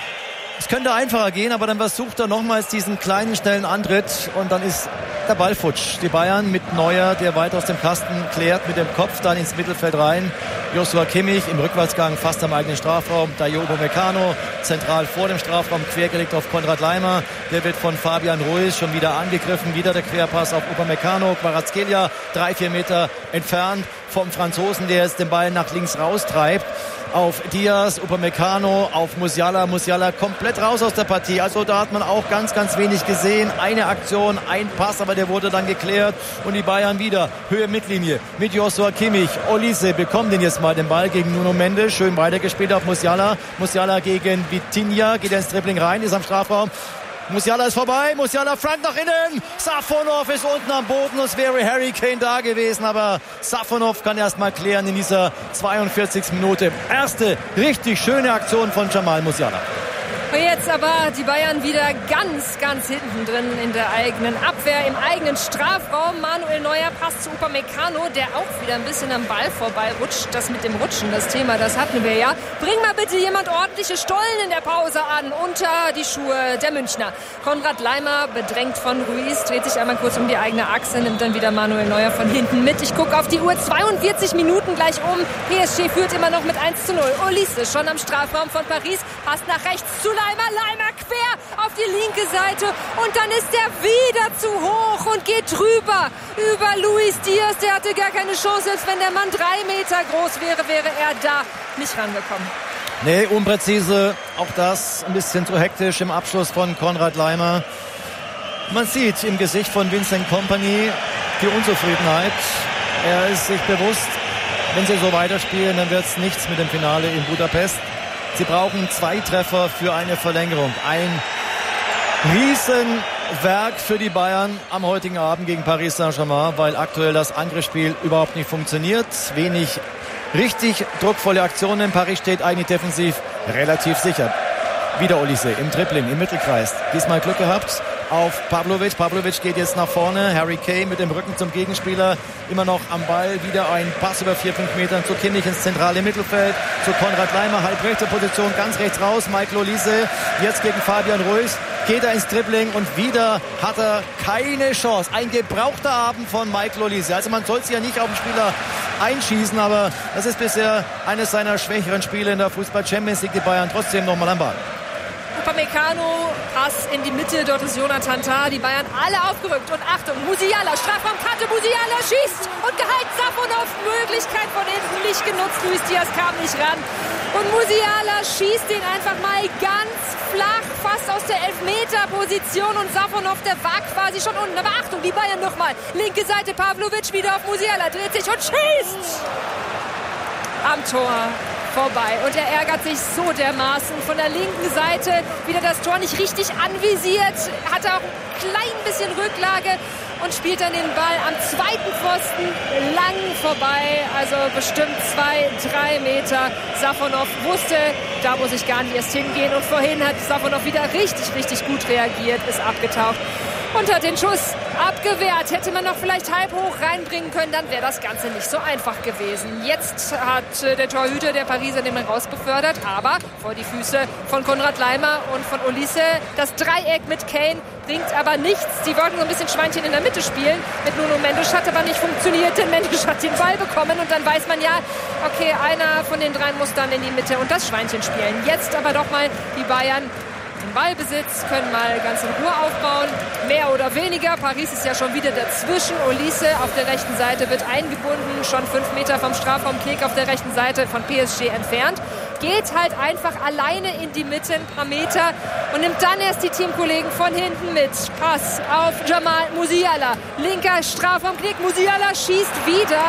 Es könnte einfacher gehen, aber dann versucht er nochmals diesen kleinen, schnellen Antritt und dann ist der Ball futsch. Die Bayern mit Neuer, der weit aus dem Kasten klärt, mit dem Kopf dann ins Mittelfeld rein. Joshua Kimmich im Rückwärtsgang fast am eigenen Strafraum. Dayot Upamecano zentral vor dem Strafraum, quergelegt auf Konrad Laimer. Der wird von Fabian Ruiz schon wieder angegriffen. Wieder der Querpass auf Upamecano. Kvaratskhelia 3-4 Meter entfernt vom Franzosen, der jetzt den Ball nach links raustreibt. Auf Diaz, Upamecano, auf Musiala. Musiala komplett raus aus der Partie. Also da hat man auch ganz, ganz wenig gesehen. Eine Aktion, ein Pass, aber der wurde dann geklärt. Und die Bayern wieder Höhe Mittellinie mit Joshua Kimmich. Olise bekommt den jetzt mal den Ball gegen Nuno Mendes. Schön weitergespielt auf Musiala. Musiala gegen Vitinha. Geht ins Dribbling rein, ist am Strafraum. Musiala ist vorbei, Musiala Frank nach innen, Safonov ist unten am Boden, es wäre Harry Kane da gewesen, aber Safonov kann erst mal klären in dieser 42. Minute. Erste richtig schöne Aktion von Jamal Musiala. Und jetzt aber die Bayern wieder ganz, ganz hinten drin in der eigenen Abwehr, im eigenen Strafraum. Manuel Neuer passt zu Upamecano, der auch wieder ein bisschen am Ball vorbeirutscht. Das mit dem Rutschen, das Thema, das hatten wir ja. Bring mal bitte jemand ordentliche Stollen in der Pause an, unter die Schuhe der Münchner. Konrad Laimer, bedrängt von Ruiz, dreht sich einmal kurz um die eigene Achse, nimmt dann wieder Manuel Neuer von hinten mit. Ich gucke auf die Uhr, 42 Minuten gleich um. PSG führt immer noch mit 1:0. Olise schon am Strafraum von Paris, passt nach rechts zu Laimer quer auf die linke Seite und dann ist er wieder zu hoch und geht drüber über Luis Diaz. Der hatte gar keine Chance, selbst wenn der Mann 3 Meter groß wäre, wäre er da nicht rangekommen. Nee, unpräzise, auch das ein bisschen zu hektisch im Abschluss von Konrad Laimer. Man sieht im Gesicht von Vincent Kompany die Unzufriedenheit. Er ist sich bewusst, wenn sie so weiterspielen, dann wird es nichts mit dem Finale in Budapest. Sie brauchen 2 Treffer für eine Verlängerung. Ein Riesenwerk für die Bayern am heutigen Abend gegen Paris Saint-Germain, weil aktuell das Angriffsspiel überhaupt nicht funktioniert. Wenig richtig druckvolle Aktionen. Paris steht eigentlich defensiv relativ sicher. Wieder Olise im Dribbling, im Mittelkreis. Diesmal Glück gehabt auf Pavlovic. Pavlovic geht jetzt nach vorne. Harry Kane mit dem Rücken zum Gegenspieler. Immer noch am Ball. Wieder ein Pass über 4-5 Metern zu Kimmich ins zentrale Mittelfeld. Zu Konrad Laimer, halbrechte Position, ganz rechts raus. Michael Olise jetzt gegen Fabian Ruiz. Geht er ins Dribbling und wieder hat er keine Chance. Ein gebrauchter Abend von Michael Olise. Also man soll sich ja nicht auf den Spieler einschießen, aber das ist bisher eines seiner schwächeren Spiele in der Fußball-Champions League. Die Bayern trotzdem nochmal am Ball. Upamecano, Pass in die Mitte, dort ist Jonathan Tah, die Bayern alle aufgerückt und Achtung, Musiala, Strafraumkante, Musiala schießt und gehalten, Safonov, Möglichkeit von hinten nicht genutzt, Luis Diaz kam nicht ran und Musiala schießt den einfach mal ganz flach, fast aus der Elfmeter-Position und Safonov, der war quasi schon unten, aber Achtung, die Bayern nochmal, linke Seite, Pavlovic wieder auf Musiala, dreht sich und schießt am Tor vorbei. Und er ärgert sich so dermaßen. Von der linken Seite wieder das Tor nicht richtig anvisiert. Hat auch ein klein bisschen Rücklage und spielt dann den Ball am zweiten Pfosten lang vorbei. Also bestimmt 2-3 Meter. Safonov wusste, da muss ich gar nicht erst hingehen. Und vorhin hat Safonov wieder richtig, richtig gut reagiert, ist abgetaucht und hat den Schuss abgewehrt. Hätte man noch vielleicht halb hoch reinbringen können, dann wäre das Ganze nicht so einfach gewesen. Jetzt hat der Torhüter der Pariser den rausbefördert, aber vor die Füße von Konrad Laimer und von Olise. Das Dreieck mit Kane bringt aber nichts. Die wollten so ein bisschen Schweinchen in der Mitte spielen mit Nuno Mendes, hat aber nicht funktioniert, denn Mendes hat den Ball bekommen und dann weiß man ja, okay, einer von den dreien muss dann in die Mitte und das Schweinchen spielen. Jetzt aber doch mal die Bayern im Ballbesitz, können mal ganz in Ruhe aufbauen, mehr oder weniger. Paris ist ja schon wieder dazwischen. Olise auf der rechten Seite wird eingebunden, schon 5 Meter vom Strafraum. Kek auf der rechten Seite von PSG entfernt. Geht halt einfach alleine in die Mitte ein paar Meter und nimmt dann erst die Teamkollegen von hinten mit. Pass auf Jamal Musiala. Linker Strafraum, Kek. Musiala schießt wieder.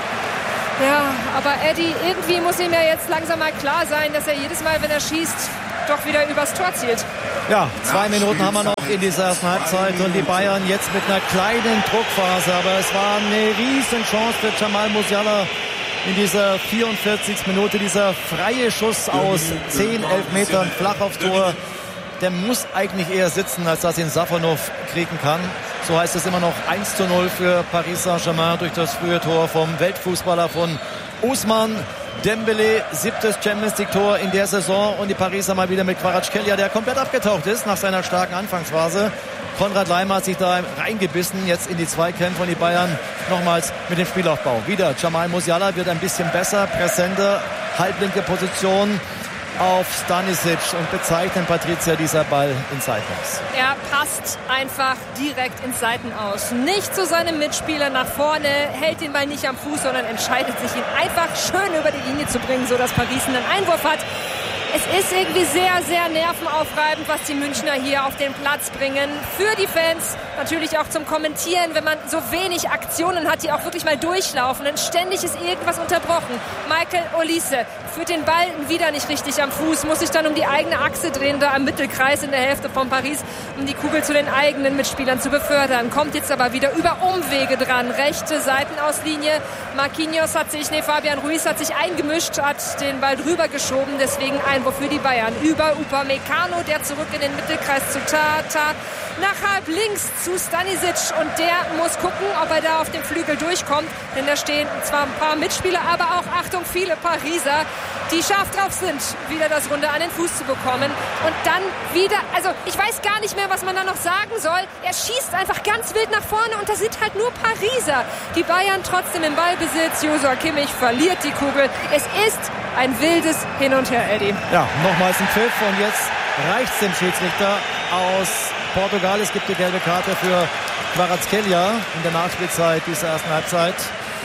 Ja, aber Eddie, irgendwie muss ihm ja jetzt langsam mal klar sein, dass er jedes Mal, wenn er schießt, doch wieder übers Tor zielt. Ja, 2 Minuten haben wir noch in dieser ersten Halbzeit und die Bayern jetzt mit einer kleinen Druckphase. Aber es war eine riesen Chance für Jamal Musiala in dieser 44. Minute. Dieser freie Schuss aus 10, 11 Metern flach aufs Tor. Der muss eigentlich eher sitzen, als dass ihn Safonov kriegen kann. So heißt es immer noch 1:0 für Paris Saint-Germain durch das frühe Tor vom Weltfußballer von Ousmane Dembélé. 7. Champions-League-Tor in der Saison und die Pariser mal wieder mit Kvaratskhelia, der komplett abgetaucht ist nach seiner starken Anfangsphase. Konrad Laimer hat sich da reingebissen, jetzt in die Zweikämpfe und die Bayern nochmals mit dem Spielaufbau. Wieder Jamal Musiala wird ein bisschen besser, präsenter, halblinke Position auf Stanisic und bezeichnet Patricia dieser Ball ins Seitenaus. Er passt einfach direkt ins Seitenaus. Nicht zu seinem Mitspieler nach vorne, hält den Ball nicht am Fuß, sondern entscheidet sich, ihn einfach schön über die Linie zu bringen, sodass Paris einen Einwurf hat. Es ist irgendwie sehr, sehr nervenaufreibend, was die Münchner hier auf den Platz bringen. Für die Fans, natürlich auch zum Kommentieren, wenn man so wenig Aktionen hat, die auch wirklich mal durchlaufen. Denn ständig ist irgendwas unterbrochen. Michael Olise führt den Ball wieder nicht richtig am Fuß, muss sich dann um die eigene Achse drehen, da am Mittelkreis in der Hälfte von Paris, um die Kugel zu den eigenen Mitspielern zu befördern. Kommt jetzt aber wieder über Umwege dran. Rechte Seitenauslinie. Fabian Ruiz hat sich eingemischt, hat den Ball drüber geschoben, deswegen Einwurf für die Bayern. Über Upamecano, der zurück in den Mittelkreis zu Tata. Nach halb links zu Stanisic und der muss gucken, ob er da auf dem Flügel durchkommt, denn da stehen zwar ein paar Mitspieler, aber auch, Achtung, viele Pariser, die scharf drauf sind, wieder das Runde an den Fuß zu bekommen und dann wieder, also ich weiß gar nicht mehr, was man da noch sagen soll, er schießt einfach ganz wild nach vorne und da sind halt nur Pariser. Die Bayern trotzdem im Ballbesitz, Joshua Kimmich verliert die Kugel, es ist ein wildes Hin und Her, Eddie. Ja, nochmals ein Pfiff und jetzt reicht's dem Schiedsrichter aus Portugal. Es gibt die gelbe Karte für Kvaratskhelia in der Nachspielzeit dieser ersten Halbzeit.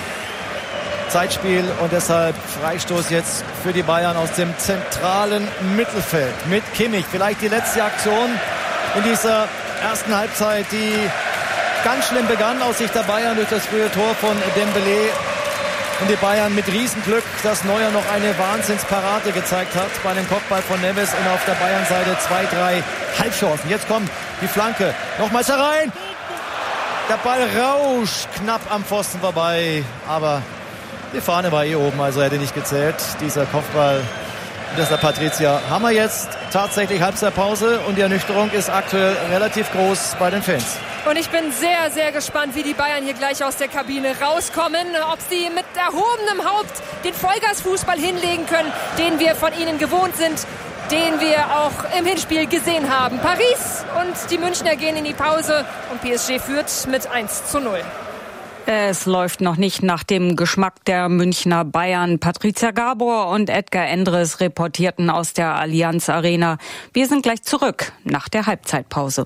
Zeitspiel und deshalb Freistoß jetzt für die Bayern aus dem zentralen Mittelfeld mit Kimmich. Vielleicht die letzte Aktion in dieser ersten Halbzeit, die ganz schlimm begann aus Sicht der Bayern durch das frühe Tor von Dembélé. Und die Bayern mit Riesenglück, dass Neuer noch eine Wahnsinnsparade gezeigt hat bei dem Kopfball von Neves und auf der Bayernseite 2, 3 Halbchancen. Jetzt kommt die Flanke. Nochmals herein. Der Ball rauscht knapp am Pfosten vorbei. Aber die Fahne war oben, also hätte nicht gezählt. Dieser Kopfball des der Patricia. Haben wir jetzt tatsächlich Halbzeitpause und die Ernüchterung ist aktuell relativ groß bei den Fans. Und ich bin sehr, sehr gespannt, wie die Bayern hier gleich aus der Kabine rauskommen. Ob sie mit erhobenem Haupt den Vollgasfußball hinlegen können, den wir von ihnen gewohnt sind, den wir auch im Hinspiel gesehen haben. Paris und die Münchner gehen in die Pause und PSG führt mit 1:0. Es läuft noch nicht nach dem Geschmack der Münchner Bayern. Patricia Gabor und Edgar Endres reportierten aus der Allianz Arena. Wir sind gleich zurück nach der Halbzeitpause.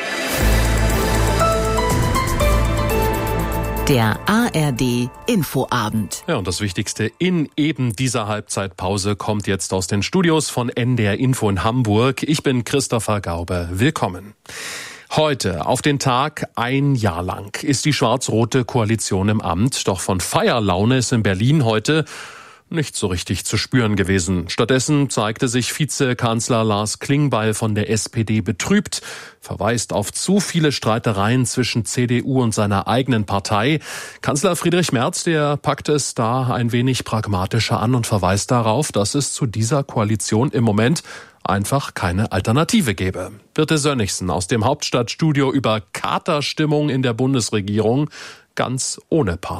Der ARD Infoabend. Ja, und das Wichtigste in eben dieser Halbzeitpause kommt jetzt aus den Studios von NDR Info in Hamburg. Ich bin Christopher Gaube. Willkommen. Heute, auf den Tag ein Jahr lang, ist die schwarz-rote Koalition im Amt. Doch von Feierlaune ist in Berlin heute nicht so richtig zu spüren gewesen. Stattdessen zeigte sich Vizekanzler Lars Klingbeil von der SPD betrübt, verweist auf zu viele Streitereien zwischen CDU und seiner eigenen Partei. Kanzler Friedrich Merz, der packt es da ein wenig pragmatischer an und verweist darauf, dass es zu dieser Koalition im Moment einfach keine Alternative gäbe. Birte Sönnigsen aus dem Hauptstadtstudio über Katerstimmung in der Bundesregierung, ganz ohne Party.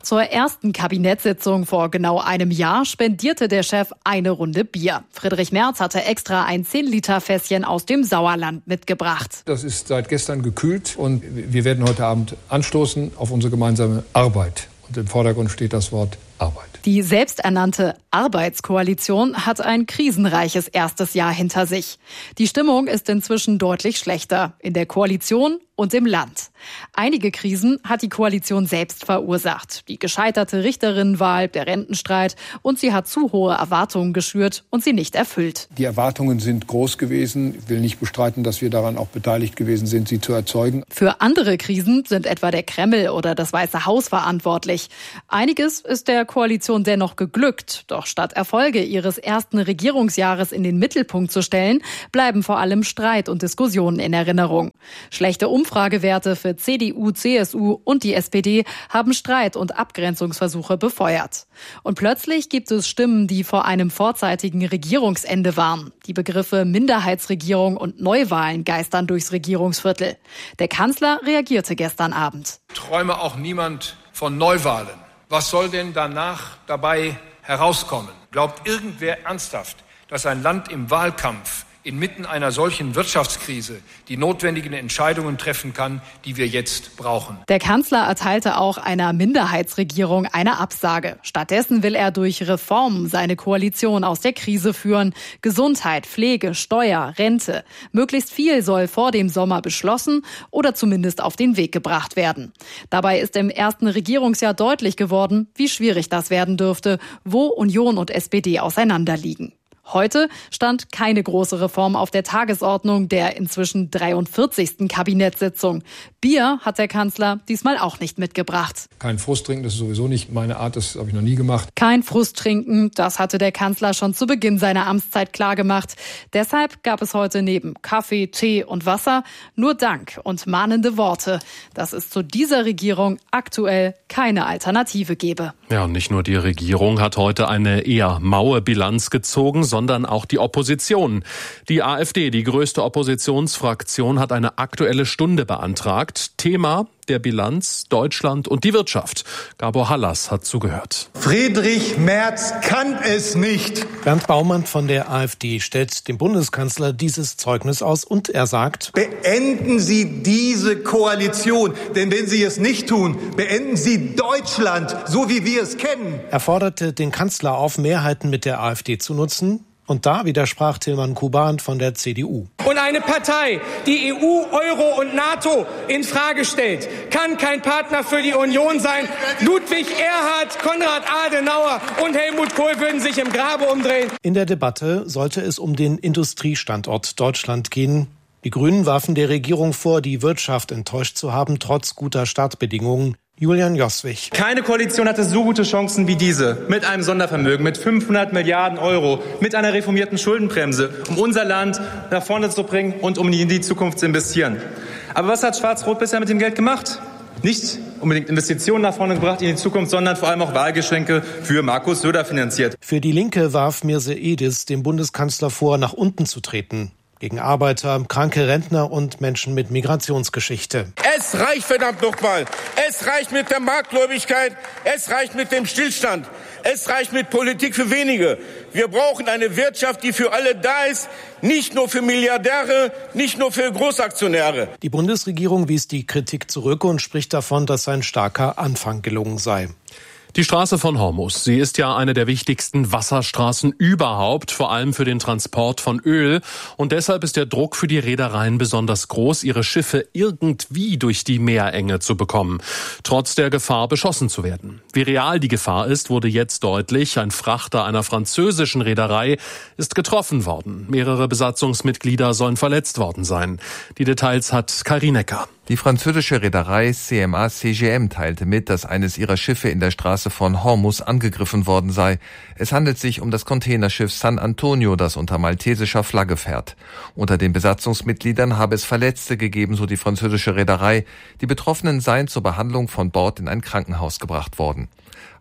Zur ersten Kabinettssitzung vor genau einem Jahr spendierte der Chef eine Runde Bier. Friedrich Merz hatte extra ein 10-Liter-Fässchen aus dem Sauerland mitgebracht. Das ist seit gestern gekühlt und wir werden heute Abend anstoßen auf unsere gemeinsame Arbeit. Und im Vordergrund steht das Wort Arbeit. Die selbsternannte Arbeitskoalition hat ein krisenreiches erstes Jahr hinter sich. Die Stimmung ist inzwischen deutlich schlechter in der Koalition und im Land. Einige Krisen hat die Koalition selbst verursacht. Die gescheiterte Richterinnenwahl, der Rentenstreit, und sie hat zu hohe Erwartungen geschürt und sie nicht erfüllt. Die Erwartungen sind groß gewesen. Ich will nicht bestreiten, dass wir daran auch beteiligt gewesen sind, sie zu erzeugen. Für andere Krisen sind etwa der Kreml oder das Weiße Haus verantwortlich. Einiges ist der Koalition dennoch geglückt. Doch statt Erfolge ihres ersten Regierungsjahres in den Mittelpunkt zu stellen, bleiben vor allem Streit und Diskussionen in Erinnerung. Schlechte Umfragewerte für CDU, CSU und die SPD haben Streit und Abgrenzungsversuche befeuert. Und plötzlich gibt es Stimmen, die vor einem vorzeitigen Regierungsende warnen. Die Begriffe Minderheitsregierung und Neuwahlen geistern durchs Regierungsviertel. Der Kanzler reagierte gestern Abend. Träume auch niemand von Neuwahlen. Was soll denn danach dabei herauskommen? Glaubt irgendwer ernsthaft, dass ein Land im Wahlkampf inmitten einer solchen Wirtschaftskrise die notwendigen Entscheidungen treffen kann, die wir jetzt brauchen? Der Kanzler erteilte auch einer Minderheitsregierung eine Absage. Stattdessen will er durch Reformen seine Koalition aus der Krise führen. Gesundheit, Pflege, Steuer, Rente. Möglichst viel soll vor dem Sommer beschlossen oder zumindest auf den Weg gebracht werden. Dabei ist im ersten Regierungsjahr deutlich geworden, wie schwierig das werden dürfte, wo Union und SPD auseinanderliegen. Heute stand keine große Reform auf der Tagesordnung der inzwischen 43. Kabinettssitzung. Bier hat der Kanzler diesmal auch nicht mitgebracht. Kein Frust trinken, das ist sowieso nicht meine Art, das habe ich noch nie gemacht. Kein Frust trinken, das hatte der Kanzler schon zu Beginn seiner Amtszeit klargemacht. Deshalb gab es heute neben Kaffee, Tee und Wasser nur Dank und mahnende Worte, dass es zu dieser Regierung aktuell keine Alternative gebe. Ja, und nicht nur die Regierung hat heute eine eher maue Bilanz gezogen, sondern auch die Opposition. Die AfD, die größte Oppositionsfraktion, hat eine Aktuelle Stunde beantragt. Thema der Bilanz Deutschland und die Wirtschaft. Gabor Hallas hat zugehört. Friedrich Merz kann es nicht. Bernd Baumann von der AfD stellt dem Bundeskanzler dieses Zeugnis aus und er sagt: Beenden Sie diese Koalition, denn wenn Sie es nicht tun, beenden Sie Deutschland, so wie wir es kennen. Er forderte den Kanzler auf, Mehrheiten mit der AfD zu nutzen. Und da widersprach Tilman Kuban von der CDU. Und eine Partei, die EU, Euro und NATO in Frage stellt, kann kein Partner für die Union sein. Ludwig Erhard, Konrad Adenauer und Helmut Kohl würden sich im Grabe umdrehen. In der Debatte sollte es um den Industriestandort Deutschland gehen. Die Grünen warfen der Regierung vor, die Wirtschaft enttäuscht zu haben, trotz guter Startbedingungen. Julian Joswig. Keine Koalition hatte so gute Chancen wie diese. Mit einem Sondervermögen, mit 500 Milliarden Euro, mit einer reformierten Schuldenbremse, um unser Land nach vorne zu bringen und um in die Zukunft zu investieren. Aber was hat Schwarz-Rot bisher mit dem Geld gemacht? Nicht unbedingt Investitionen nach vorne gebracht in die Zukunft, sondern vor allem auch Wahlgeschenke für Markus Söder finanziert. Für die Linke warf Mirse Edis dem Bundeskanzler vor, nach unten zu treten. Gegen Arbeiter, kranke Rentner und Menschen mit Migrationsgeschichte. Es reicht verdammt nochmal. Es reicht mit der Marktgläubigkeit. Es reicht mit dem Stillstand. Es reicht mit Politik für wenige. Wir brauchen eine Wirtschaft, die für alle da ist. Nicht nur für Milliardäre, nicht nur für Großaktionäre. Die Bundesregierung wies die Kritik zurück und spricht davon, dass ein starker Anfang gelungen sei. Die Straße von Hormuz, sie ist ja eine der wichtigsten Wasserstraßen überhaupt, vor allem für den Transport von Öl. Und deshalb ist der Druck für die Reedereien besonders groß, ihre Schiffe irgendwie durch die Meerenge zu bekommen, trotz der Gefahr, beschossen zu werden. Wie real die Gefahr ist, wurde jetzt deutlich. Ein Frachter einer französischen Reederei ist getroffen worden. Mehrere Besatzungsmitglieder sollen verletzt worden sein. Die Details hat Kai Rienecker. Die französische Reederei CMA CGM teilte mit, dass eines ihrer Schiffe in der Straße von Hormuz angegriffen worden sei. Es handelt sich um das Containerschiff San Antonio, das unter maltesischer Flagge fährt. Unter den Besatzungsmitgliedern habe es Verletzte gegeben, so die französische Reederei. Die Betroffenen seien zur Behandlung von Bord in ein Krankenhaus gebracht worden.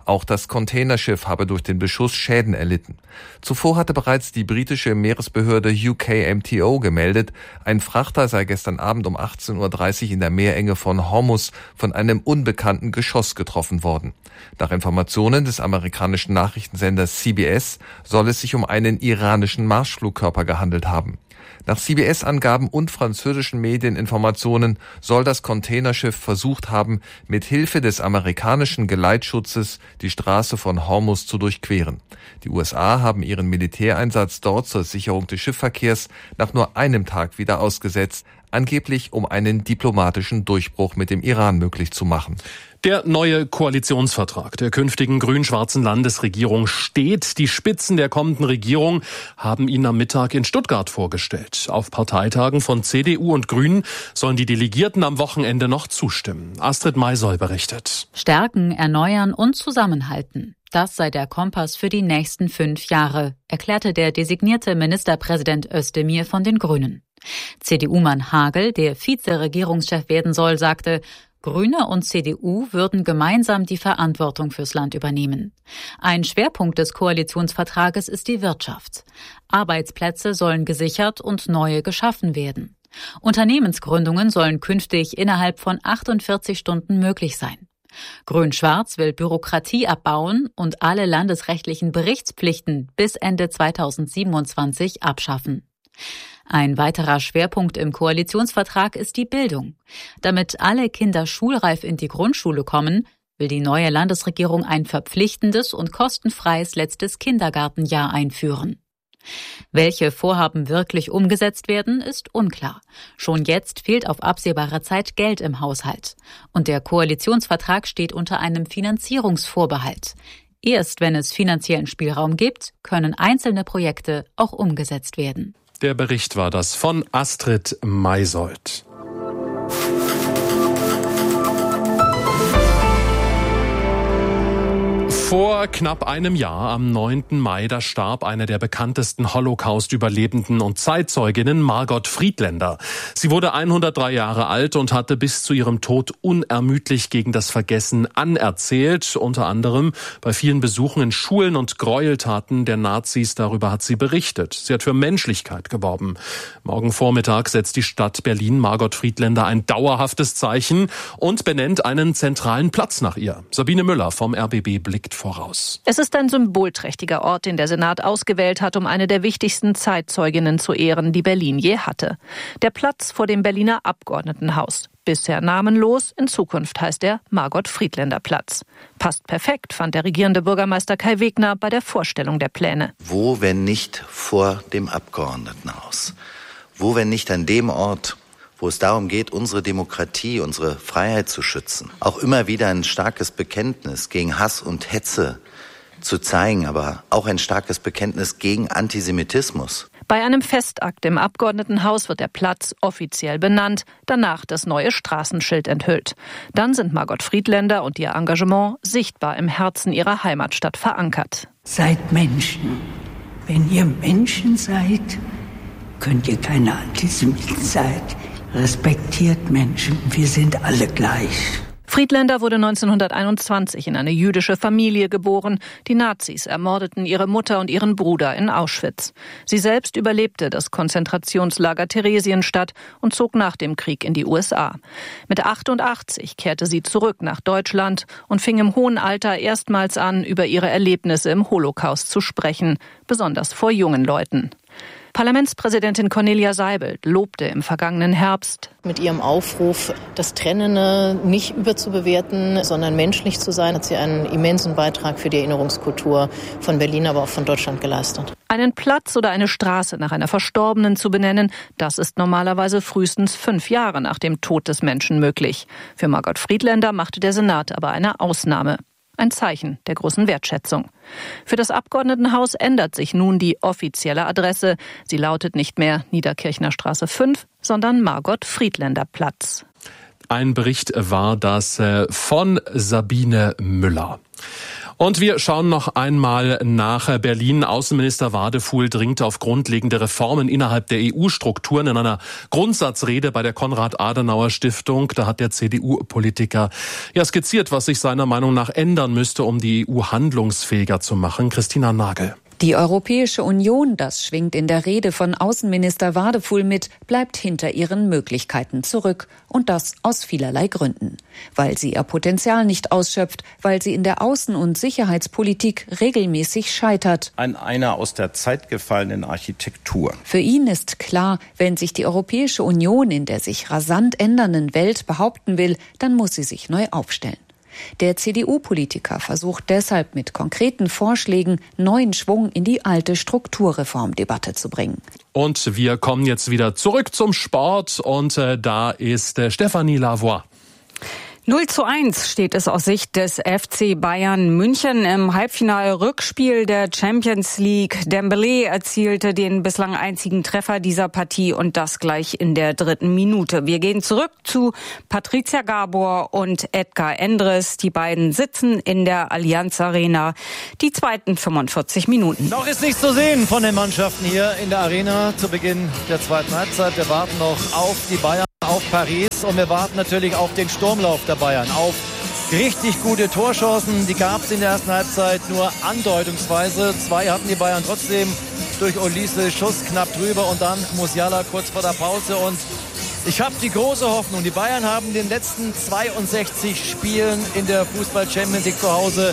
Auch das Containerschiff habe durch den Beschuss Schäden erlitten. Zuvor hatte bereits die britische Meeresbehörde UKMTO gemeldet, ein Frachter sei gestern Abend um 18:30 Uhr in der Meerenge von Hormuz von einem unbekannten Geschoss getroffen worden. Nach Informationen des amerikanischen Nachrichtensenders CBS soll es sich um einen iranischen Marschflugkörper gehandelt haben. Nach CBS-Angaben und französischen Medieninformationen soll das Containerschiff versucht haben, mit Hilfe des amerikanischen Geleitschutzes die Straße von Hormuz zu durchqueren. Die USA haben ihren Militäreinsatz dort zur Sicherung des Schiffsverkehrs nach nur einem Tag wieder ausgesetzt, angeblich um einen diplomatischen Durchbruch mit dem Iran möglich zu machen. Der neue Koalitionsvertrag der künftigen grün-schwarzen Landesregierung steht. Die Spitzen der kommenden Regierung haben ihn am Mittag in Stuttgart vorgestellt. Auf Parteitagen von CDU und Grünen sollen die Delegierten am Wochenende noch zustimmen. Astrid Maisoll berichtet. Stärken, erneuern und zusammenhalten. Das sei der Kompass für die nächsten 5 Jahre, erklärte der designierte Ministerpräsident Özdemir von den Grünen. CDU-Mann Hagel, der Vize-Regierungschef werden soll, sagte, Grüne und CDU würden gemeinsam die Verantwortung fürs Land übernehmen. Ein Schwerpunkt des Koalitionsvertrages ist die Wirtschaft. Arbeitsplätze sollen gesichert und neue geschaffen werden. Unternehmensgründungen sollen künftig innerhalb von 48 Stunden möglich sein. Grün-Schwarz will Bürokratie abbauen und alle landesrechtlichen Berichtspflichten bis Ende 2027 abschaffen. Ein weiterer Schwerpunkt im Koalitionsvertrag ist die Bildung. Damit alle Kinder schulreif in die Grundschule kommen, will die neue Landesregierung ein verpflichtendes und kostenfreies letztes Kindergartenjahr einführen. Welche Vorhaben wirklich umgesetzt werden, ist unklar. Schon jetzt fehlt auf absehbare Zeit Geld im Haushalt. Und der Koalitionsvertrag steht unter einem Finanzierungsvorbehalt. Erst wenn es finanziellen Spielraum gibt, können einzelne Projekte auch umgesetzt werden. Der Bericht war das von Astrid Maisold. Vor knapp einem Jahr, am 9. Mai, da starb eine der bekanntesten Holocaust-Überlebenden und Zeitzeuginnen, Margot Friedländer. Sie wurde 103 Jahre alt und hatte bis zu ihrem Tod unermüdlich gegen das Vergessen anerzählt. Unter anderem bei vielen Besuchen in Schulen und Gräueltaten der Nazis. Darüber hat sie berichtet. Sie hat für Menschlichkeit geworben. Morgen Vormittag setzt die Stadt Berlin Margot Friedländer ein dauerhaftes Zeichen und benennt einen zentralen Platz nach ihr. Sabine Müller vom RBB blickt voraus. Es ist ein symbolträchtiger Ort, den der Senat ausgewählt hat, um eine der wichtigsten Zeitzeuginnen zu ehren, die Berlin je hatte. Der Platz vor dem Berliner Abgeordnetenhaus. Bisher namenlos, in Zukunft heißt er Margot-Friedländer-Platz. Passt perfekt, fand der regierende Bürgermeister Kai Wegner bei der Vorstellung der Pläne. Wo, wenn nicht vor dem Abgeordnetenhaus? Wo, wenn nicht an dem Ort, wo es darum geht, unsere Demokratie, unsere Freiheit zu schützen. Auch immer wieder ein starkes Bekenntnis gegen Hass und Hetze zu zeigen, aber auch ein starkes Bekenntnis gegen Antisemitismus. Bei einem Festakt im Abgeordnetenhaus wird der Platz offiziell benannt, danach das neue Straßenschild enthüllt. Dann sind Margot Friedländer und ihr Engagement sichtbar im Herzen ihrer Heimatstadt verankert. Seid Menschen. Wenn ihr Menschen seid, könnt ihr keine Antisemiten sein. Respektiert Menschen, wir sind alle gleich. Friedländer wurde 1921 in eine jüdische Familie geboren. Die Nazis ermordeten ihre Mutter und ihren Bruder in Auschwitz. Sie selbst überlebte das Konzentrationslager Theresienstadt und zog nach dem Krieg in die USA. Mit 88 kehrte sie zurück nach Deutschland und fing im hohen Alter erstmals an, über ihre Erlebnisse im Holocaust zu sprechen, besonders vor jungen Leuten. Parlamentspräsidentin Cornelia Seibelt lobte im vergangenen Herbst. Mit ihrem Aufruf, das Trennende nicht überzubewerten, sondern menschlich zu sein, hat sie einen immensen Beitrag für die Erinnerungskultur von Berlin, aber auch von Deutschland geleistet. Einen Platz oder eine Straße nach einer Verstorbenen zu benennen, das ist normalerweise frühestens 5 Jahre nach dem Tod des Menschen möglich. Für Margot Friedländer machte der Senat aber eine Ausnahme. Ein Zeichen der großen Wertschätzung. Für das Abgeordnetenhaus ändert sich nun die offizielle Adresse. Sie lautet nicht mehr Niederkirchner Straße 5, sondern Margot-Friedländer-Platz. Ein Bericht war das von Sabine Müller. Und wir schauen noch einmal nach Berlin. Außenminister Wadefuhl dringt auf grundlegende Reformen innerhalb der EU-Strukturen. In einer Grundsatzrede bei der Konrad-Adenauer-Stiftung, da hat der CDU-Politiker skizziert, was sich seiner Meinung nach ändern müsste, um die EU handlungsfähiger zu machen. Christina Nagel. Die Europäische Union, das schwingt in der Rede von Außenminister Wadefuhl mit, bleibt hinter ihren Möglichkeiten zurück. Und das aus vielerlei Gründen. Weil sie ihr Potenzial nicht ausschöpft, weil sie in der Außen- und Sicherheitspolitik regelmäßig scheitert. Einer aus der Zeit gefallenen Architektur. Für ihn ist klar, wenn sich die Europäische Union in der sich rasant ändernden Welt behaupten will, dann muss sie sich neu aufstellen. Der CDU-Politiker versucht deshalb mit konkreten Vorschlägen neuen Schwung in die alte Strukturreformdebatte zu bringen. Und wir kommen jetzt wieder zurück zum Sport und da ist Stefanie Lavoie. 0:1 steht es aus Sicht des FC Bayern München im Halbfinal-Rückspiel der Champions League. Dembélé erzielte den bislang einzigen Treffer dieser Partie und das gleich in der 3. Minute. Wir gehen zurück zu Patricia Gabor und Edgar Endres. Die beiden sitzen in der Allianz Arena. Die zweiten 45 Minuten. Noch ist nichts zu sehen von den Mannschaften hier in der Arena zu Beginn der zweiten Halbzeit. Wir warten noch auf die Bayern, auf Paris und wir warten natürlich auf den Sturmlauf der Bayern, auf richtig gute Torchancen. Die gab es in der ersten Halbzeit nur andeutungsweise. 2 hatten die Bayern trotzdem durch Olise, Schuss knapp drüber und dann Musiala kurz vor der Pause. Und ich habe die große Hoffnung, die Bayern haben in den letzten 62 Spielen in der Fußball-Champions League zu Hause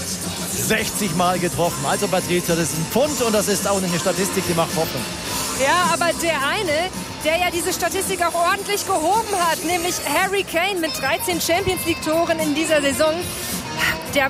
60 Mal getroffen. Also Patricia, das ist ein Pfund und das ist auch eine Statistik, die macht Hoffnung. Ja, aber der eine, der ja diese Statistik auch ordentlich gehoben hat, nämlich Harry Kane mit 13 Champions-League-Toren in dieser Saison, der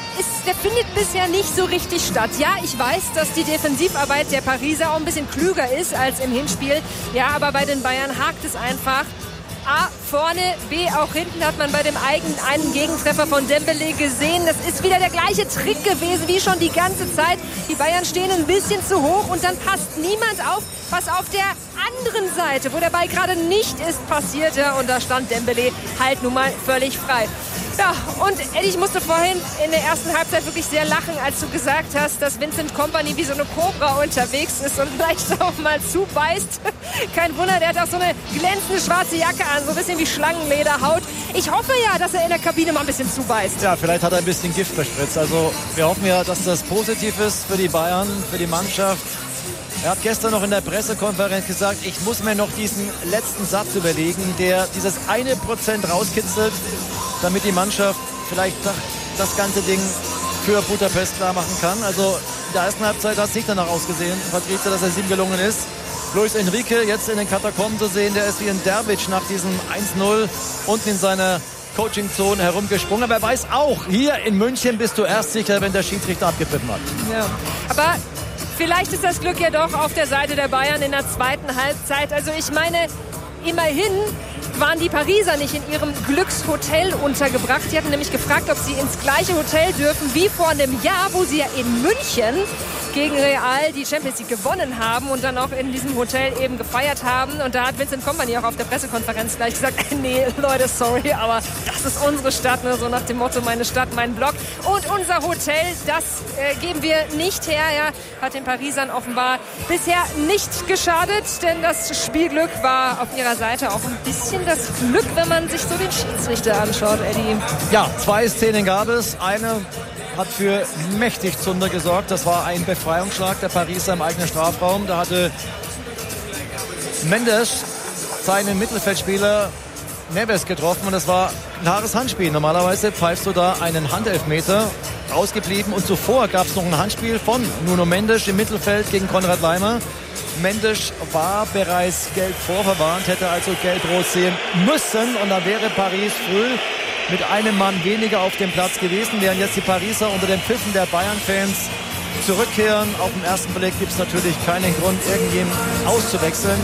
findet bisher nicht so richtig statt. Ja, ich weiß, dass die Defensivarbeit der Pariser auch ein bisschen klüger ist als im Hinspiel. Ja, aber bei den Bayern hakt es einfach. A, vorne, B, auch hinten hat man bei dem einen Gegentreffer von Dembélé gesehen. Das ist wieder der gleiche Trick gewesen wie schon die ganze Zeit. Die Bayern stehen ein bisschen zu hoch und dann passt niemand auf, was auf der anderen Seite, wo der Ball gerade nicht ist, passierte. Und da stand Dembélé halt nun mal völlig frei. Ja, und Eddie, ich musste vorhin in der ersten Halbzeit wirklich sehr lachen, als du gesagt hast, dass Vincent Kompany wie so eine Kobra unterwegs ist und vielleicht auch mal zubeißt. Kein Wunder, der hat auch so eine glänzende schwarze Jacke an, so ein bisschen wie Schlangenlederhaut. Ich hoffe ja, dass er in der Kabine mal ein bisschen zubeißt. Ja, vielleicht hat er ein bisschen Gift verspritzt. Also wir hoffen ja, dass das positiv ist für die Bayern, für die Mannschaft. Er hat gestern noch in der Pressekonferenz gesagt, ich muss mir noch diesen letzten Satz überlegen, der dieses 1% rauskitzelt, damit die Mannschaft vielleicht das ganze Ding für Budapest klar machen kann. Also in der ersten Halbzeit hat es nicht danach ausgesehen, Patricia, dass es ihm gelungen ist. Luis Enrique jetzt in den Katakomben zu sehen, der ist wie ein Dervic nach diesem 1-0 unten in seiner Coachingzone herumgesprungen. Aber er weiß auch, hier in München bist du erst sicher, wenn der Schiedsrichter abgepfiffen hat. Ja, aber vielleicht ist das Glück ja doch auf der Seite der Bayern in der zweiten Halbzeit. Also ich meine, immerhin waren die Pariser nicht in ihrem Glückshotel untergebracht. Die hatten nämlich gefragt, ob sie ins gleiche Hotel dürfen wie vor einem Jahr, wo sie ja in München gegen Real die Champions League gewonnen haben und dann auch in diesem Hotel eben gefeiert haben. Und da hat Vincent Kompany auch auf der Pressekonferenz gleich gesagt, nee, Leute, sorry, aber das ist unsere Stadt, ne? So nach dem Motto, meine Stadt, mein Block. Und unser Hotel, das geben wir nicht her. Ja, hat den Parisern offenbar bisher nicht geschadet, denn das Spielglück war auf ihrer Seite auch ein bisschen das Glück, wenn man sich so den Schiedsrichter anschaut, Eddie. Ja, 2 Szenen gab es. Eine hat für mächtig Zunder gesorgt. Das war ein Befreiungsschlag der Pariser im eigenen Strafraum. Da hatte Mendes seinen Mittelfeldspieler Neves getroffen und das war ein klares Handspiel. Normalerweise pfeifst du da einen Handelfmeter, ausgeblieben. Und zuvor gab es noch ein Handspiel von Nuno Mendes im Mittelfeld gegen Konrad Laimer. Mendes war bereits gelb vorverwarnt, hätte also gelb-rot sehen müssen und dann wäre Paris früh mit einem Mann weniger auf dem Platz gewesen, während jetzt die Pariser unter den Pfiffen der Bayern-Fans zurückkehren. Auf den ersten Blick gibt es natürlich keinen Grund, irgendjemanden auszuwechseln.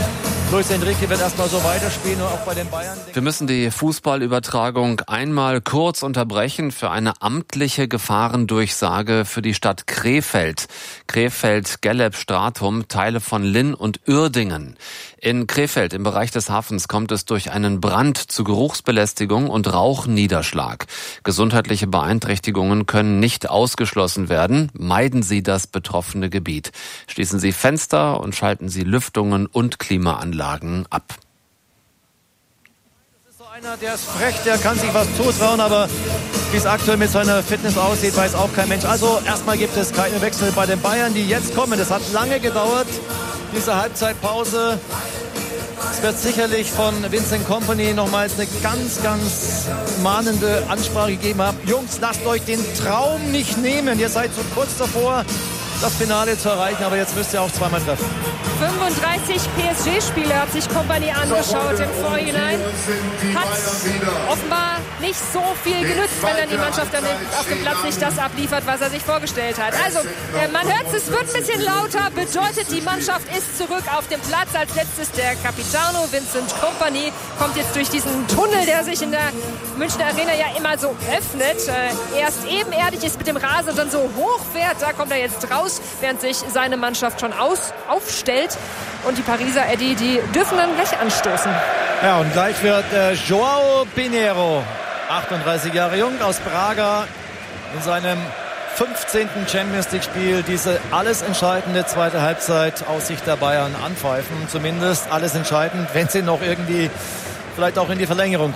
Luis Enrique wird erstmal so weiterspielen, auch bei den Bayern. Wir müssen die Fußballübertragung einmal kurz unterbrechen für eine amtliche Gefahrendurchsage für die Stadt Krefeld. Krefeld-Gelleb-Stratum, Teile von Linn und Uerdingen. In Krefeld im Bereich des Hafens kommt es durch einen Brand zu Geruchsbelästigung und Rauchniederschlag. Gesundheitliche Beeinträchtigungen können nicht ausgeschlossen werden. Meiden Sie das betroffene Gebiet. Schließen Sie Fenster und schalten Sie Lüftungen und Klimaanlagen ab. Das ist so einer, der ist frech, der kann sich was zutrauen, aber wie es aktuell mit seiner Fitness aussieht, weiß auch kein Mensch. Also erstmal gibt es keine Wechsel bei den Bayern, die jetzt kommen. Das hat lange gedauert, diese Halbzeitpause. Es wird sicherlich von Vincent Kompany nochmals eine ganz, ganz mahnende Ansprache gegeben haben. Jungs, lasst euch den Traum nicht nehmen. Ihr seid so kurz davor, das Finale zu erreichen, aber jetzt müsst ihr auch zweimal treffen. 35 PSG-Spiele hat sich Kompany angeschaut im Vorhinein. Hat offenbar nicht so viel genützt, wenn dann die Mannschaft dann auf dem Platz nicht das abliefert, was er sich vorgestellt hat. Also, man hört es wird ein bisschen lauter, bedeutet, die Mannschaft ist zurück auf dem Platz. Als letztes der Capitano Vincent Kompany kommt jetzt durch diesen Tunnel, der sich in der Münchner Arena ja immer so öffnet. Erst ebenerdig ist mit dem Rasen und dann so hoch fährt, da kommt er jetzt raus, während sich seine Mannschaft schon aufstellt. Und die Pariser, Eddie, die dürfen dann gleich anstoßen. Ja, und gleich wird João Pinheiro, 38 Jahre jung, aus Braga, in seinem 15. Champions-League-Spiel diese alles entscheidende zweite Halbzeit aus Sicht der Bayern anpfeifen. Zumindest alles entscheidend, wenn sie noch irgendwie vielleicht auch in die Verlängerung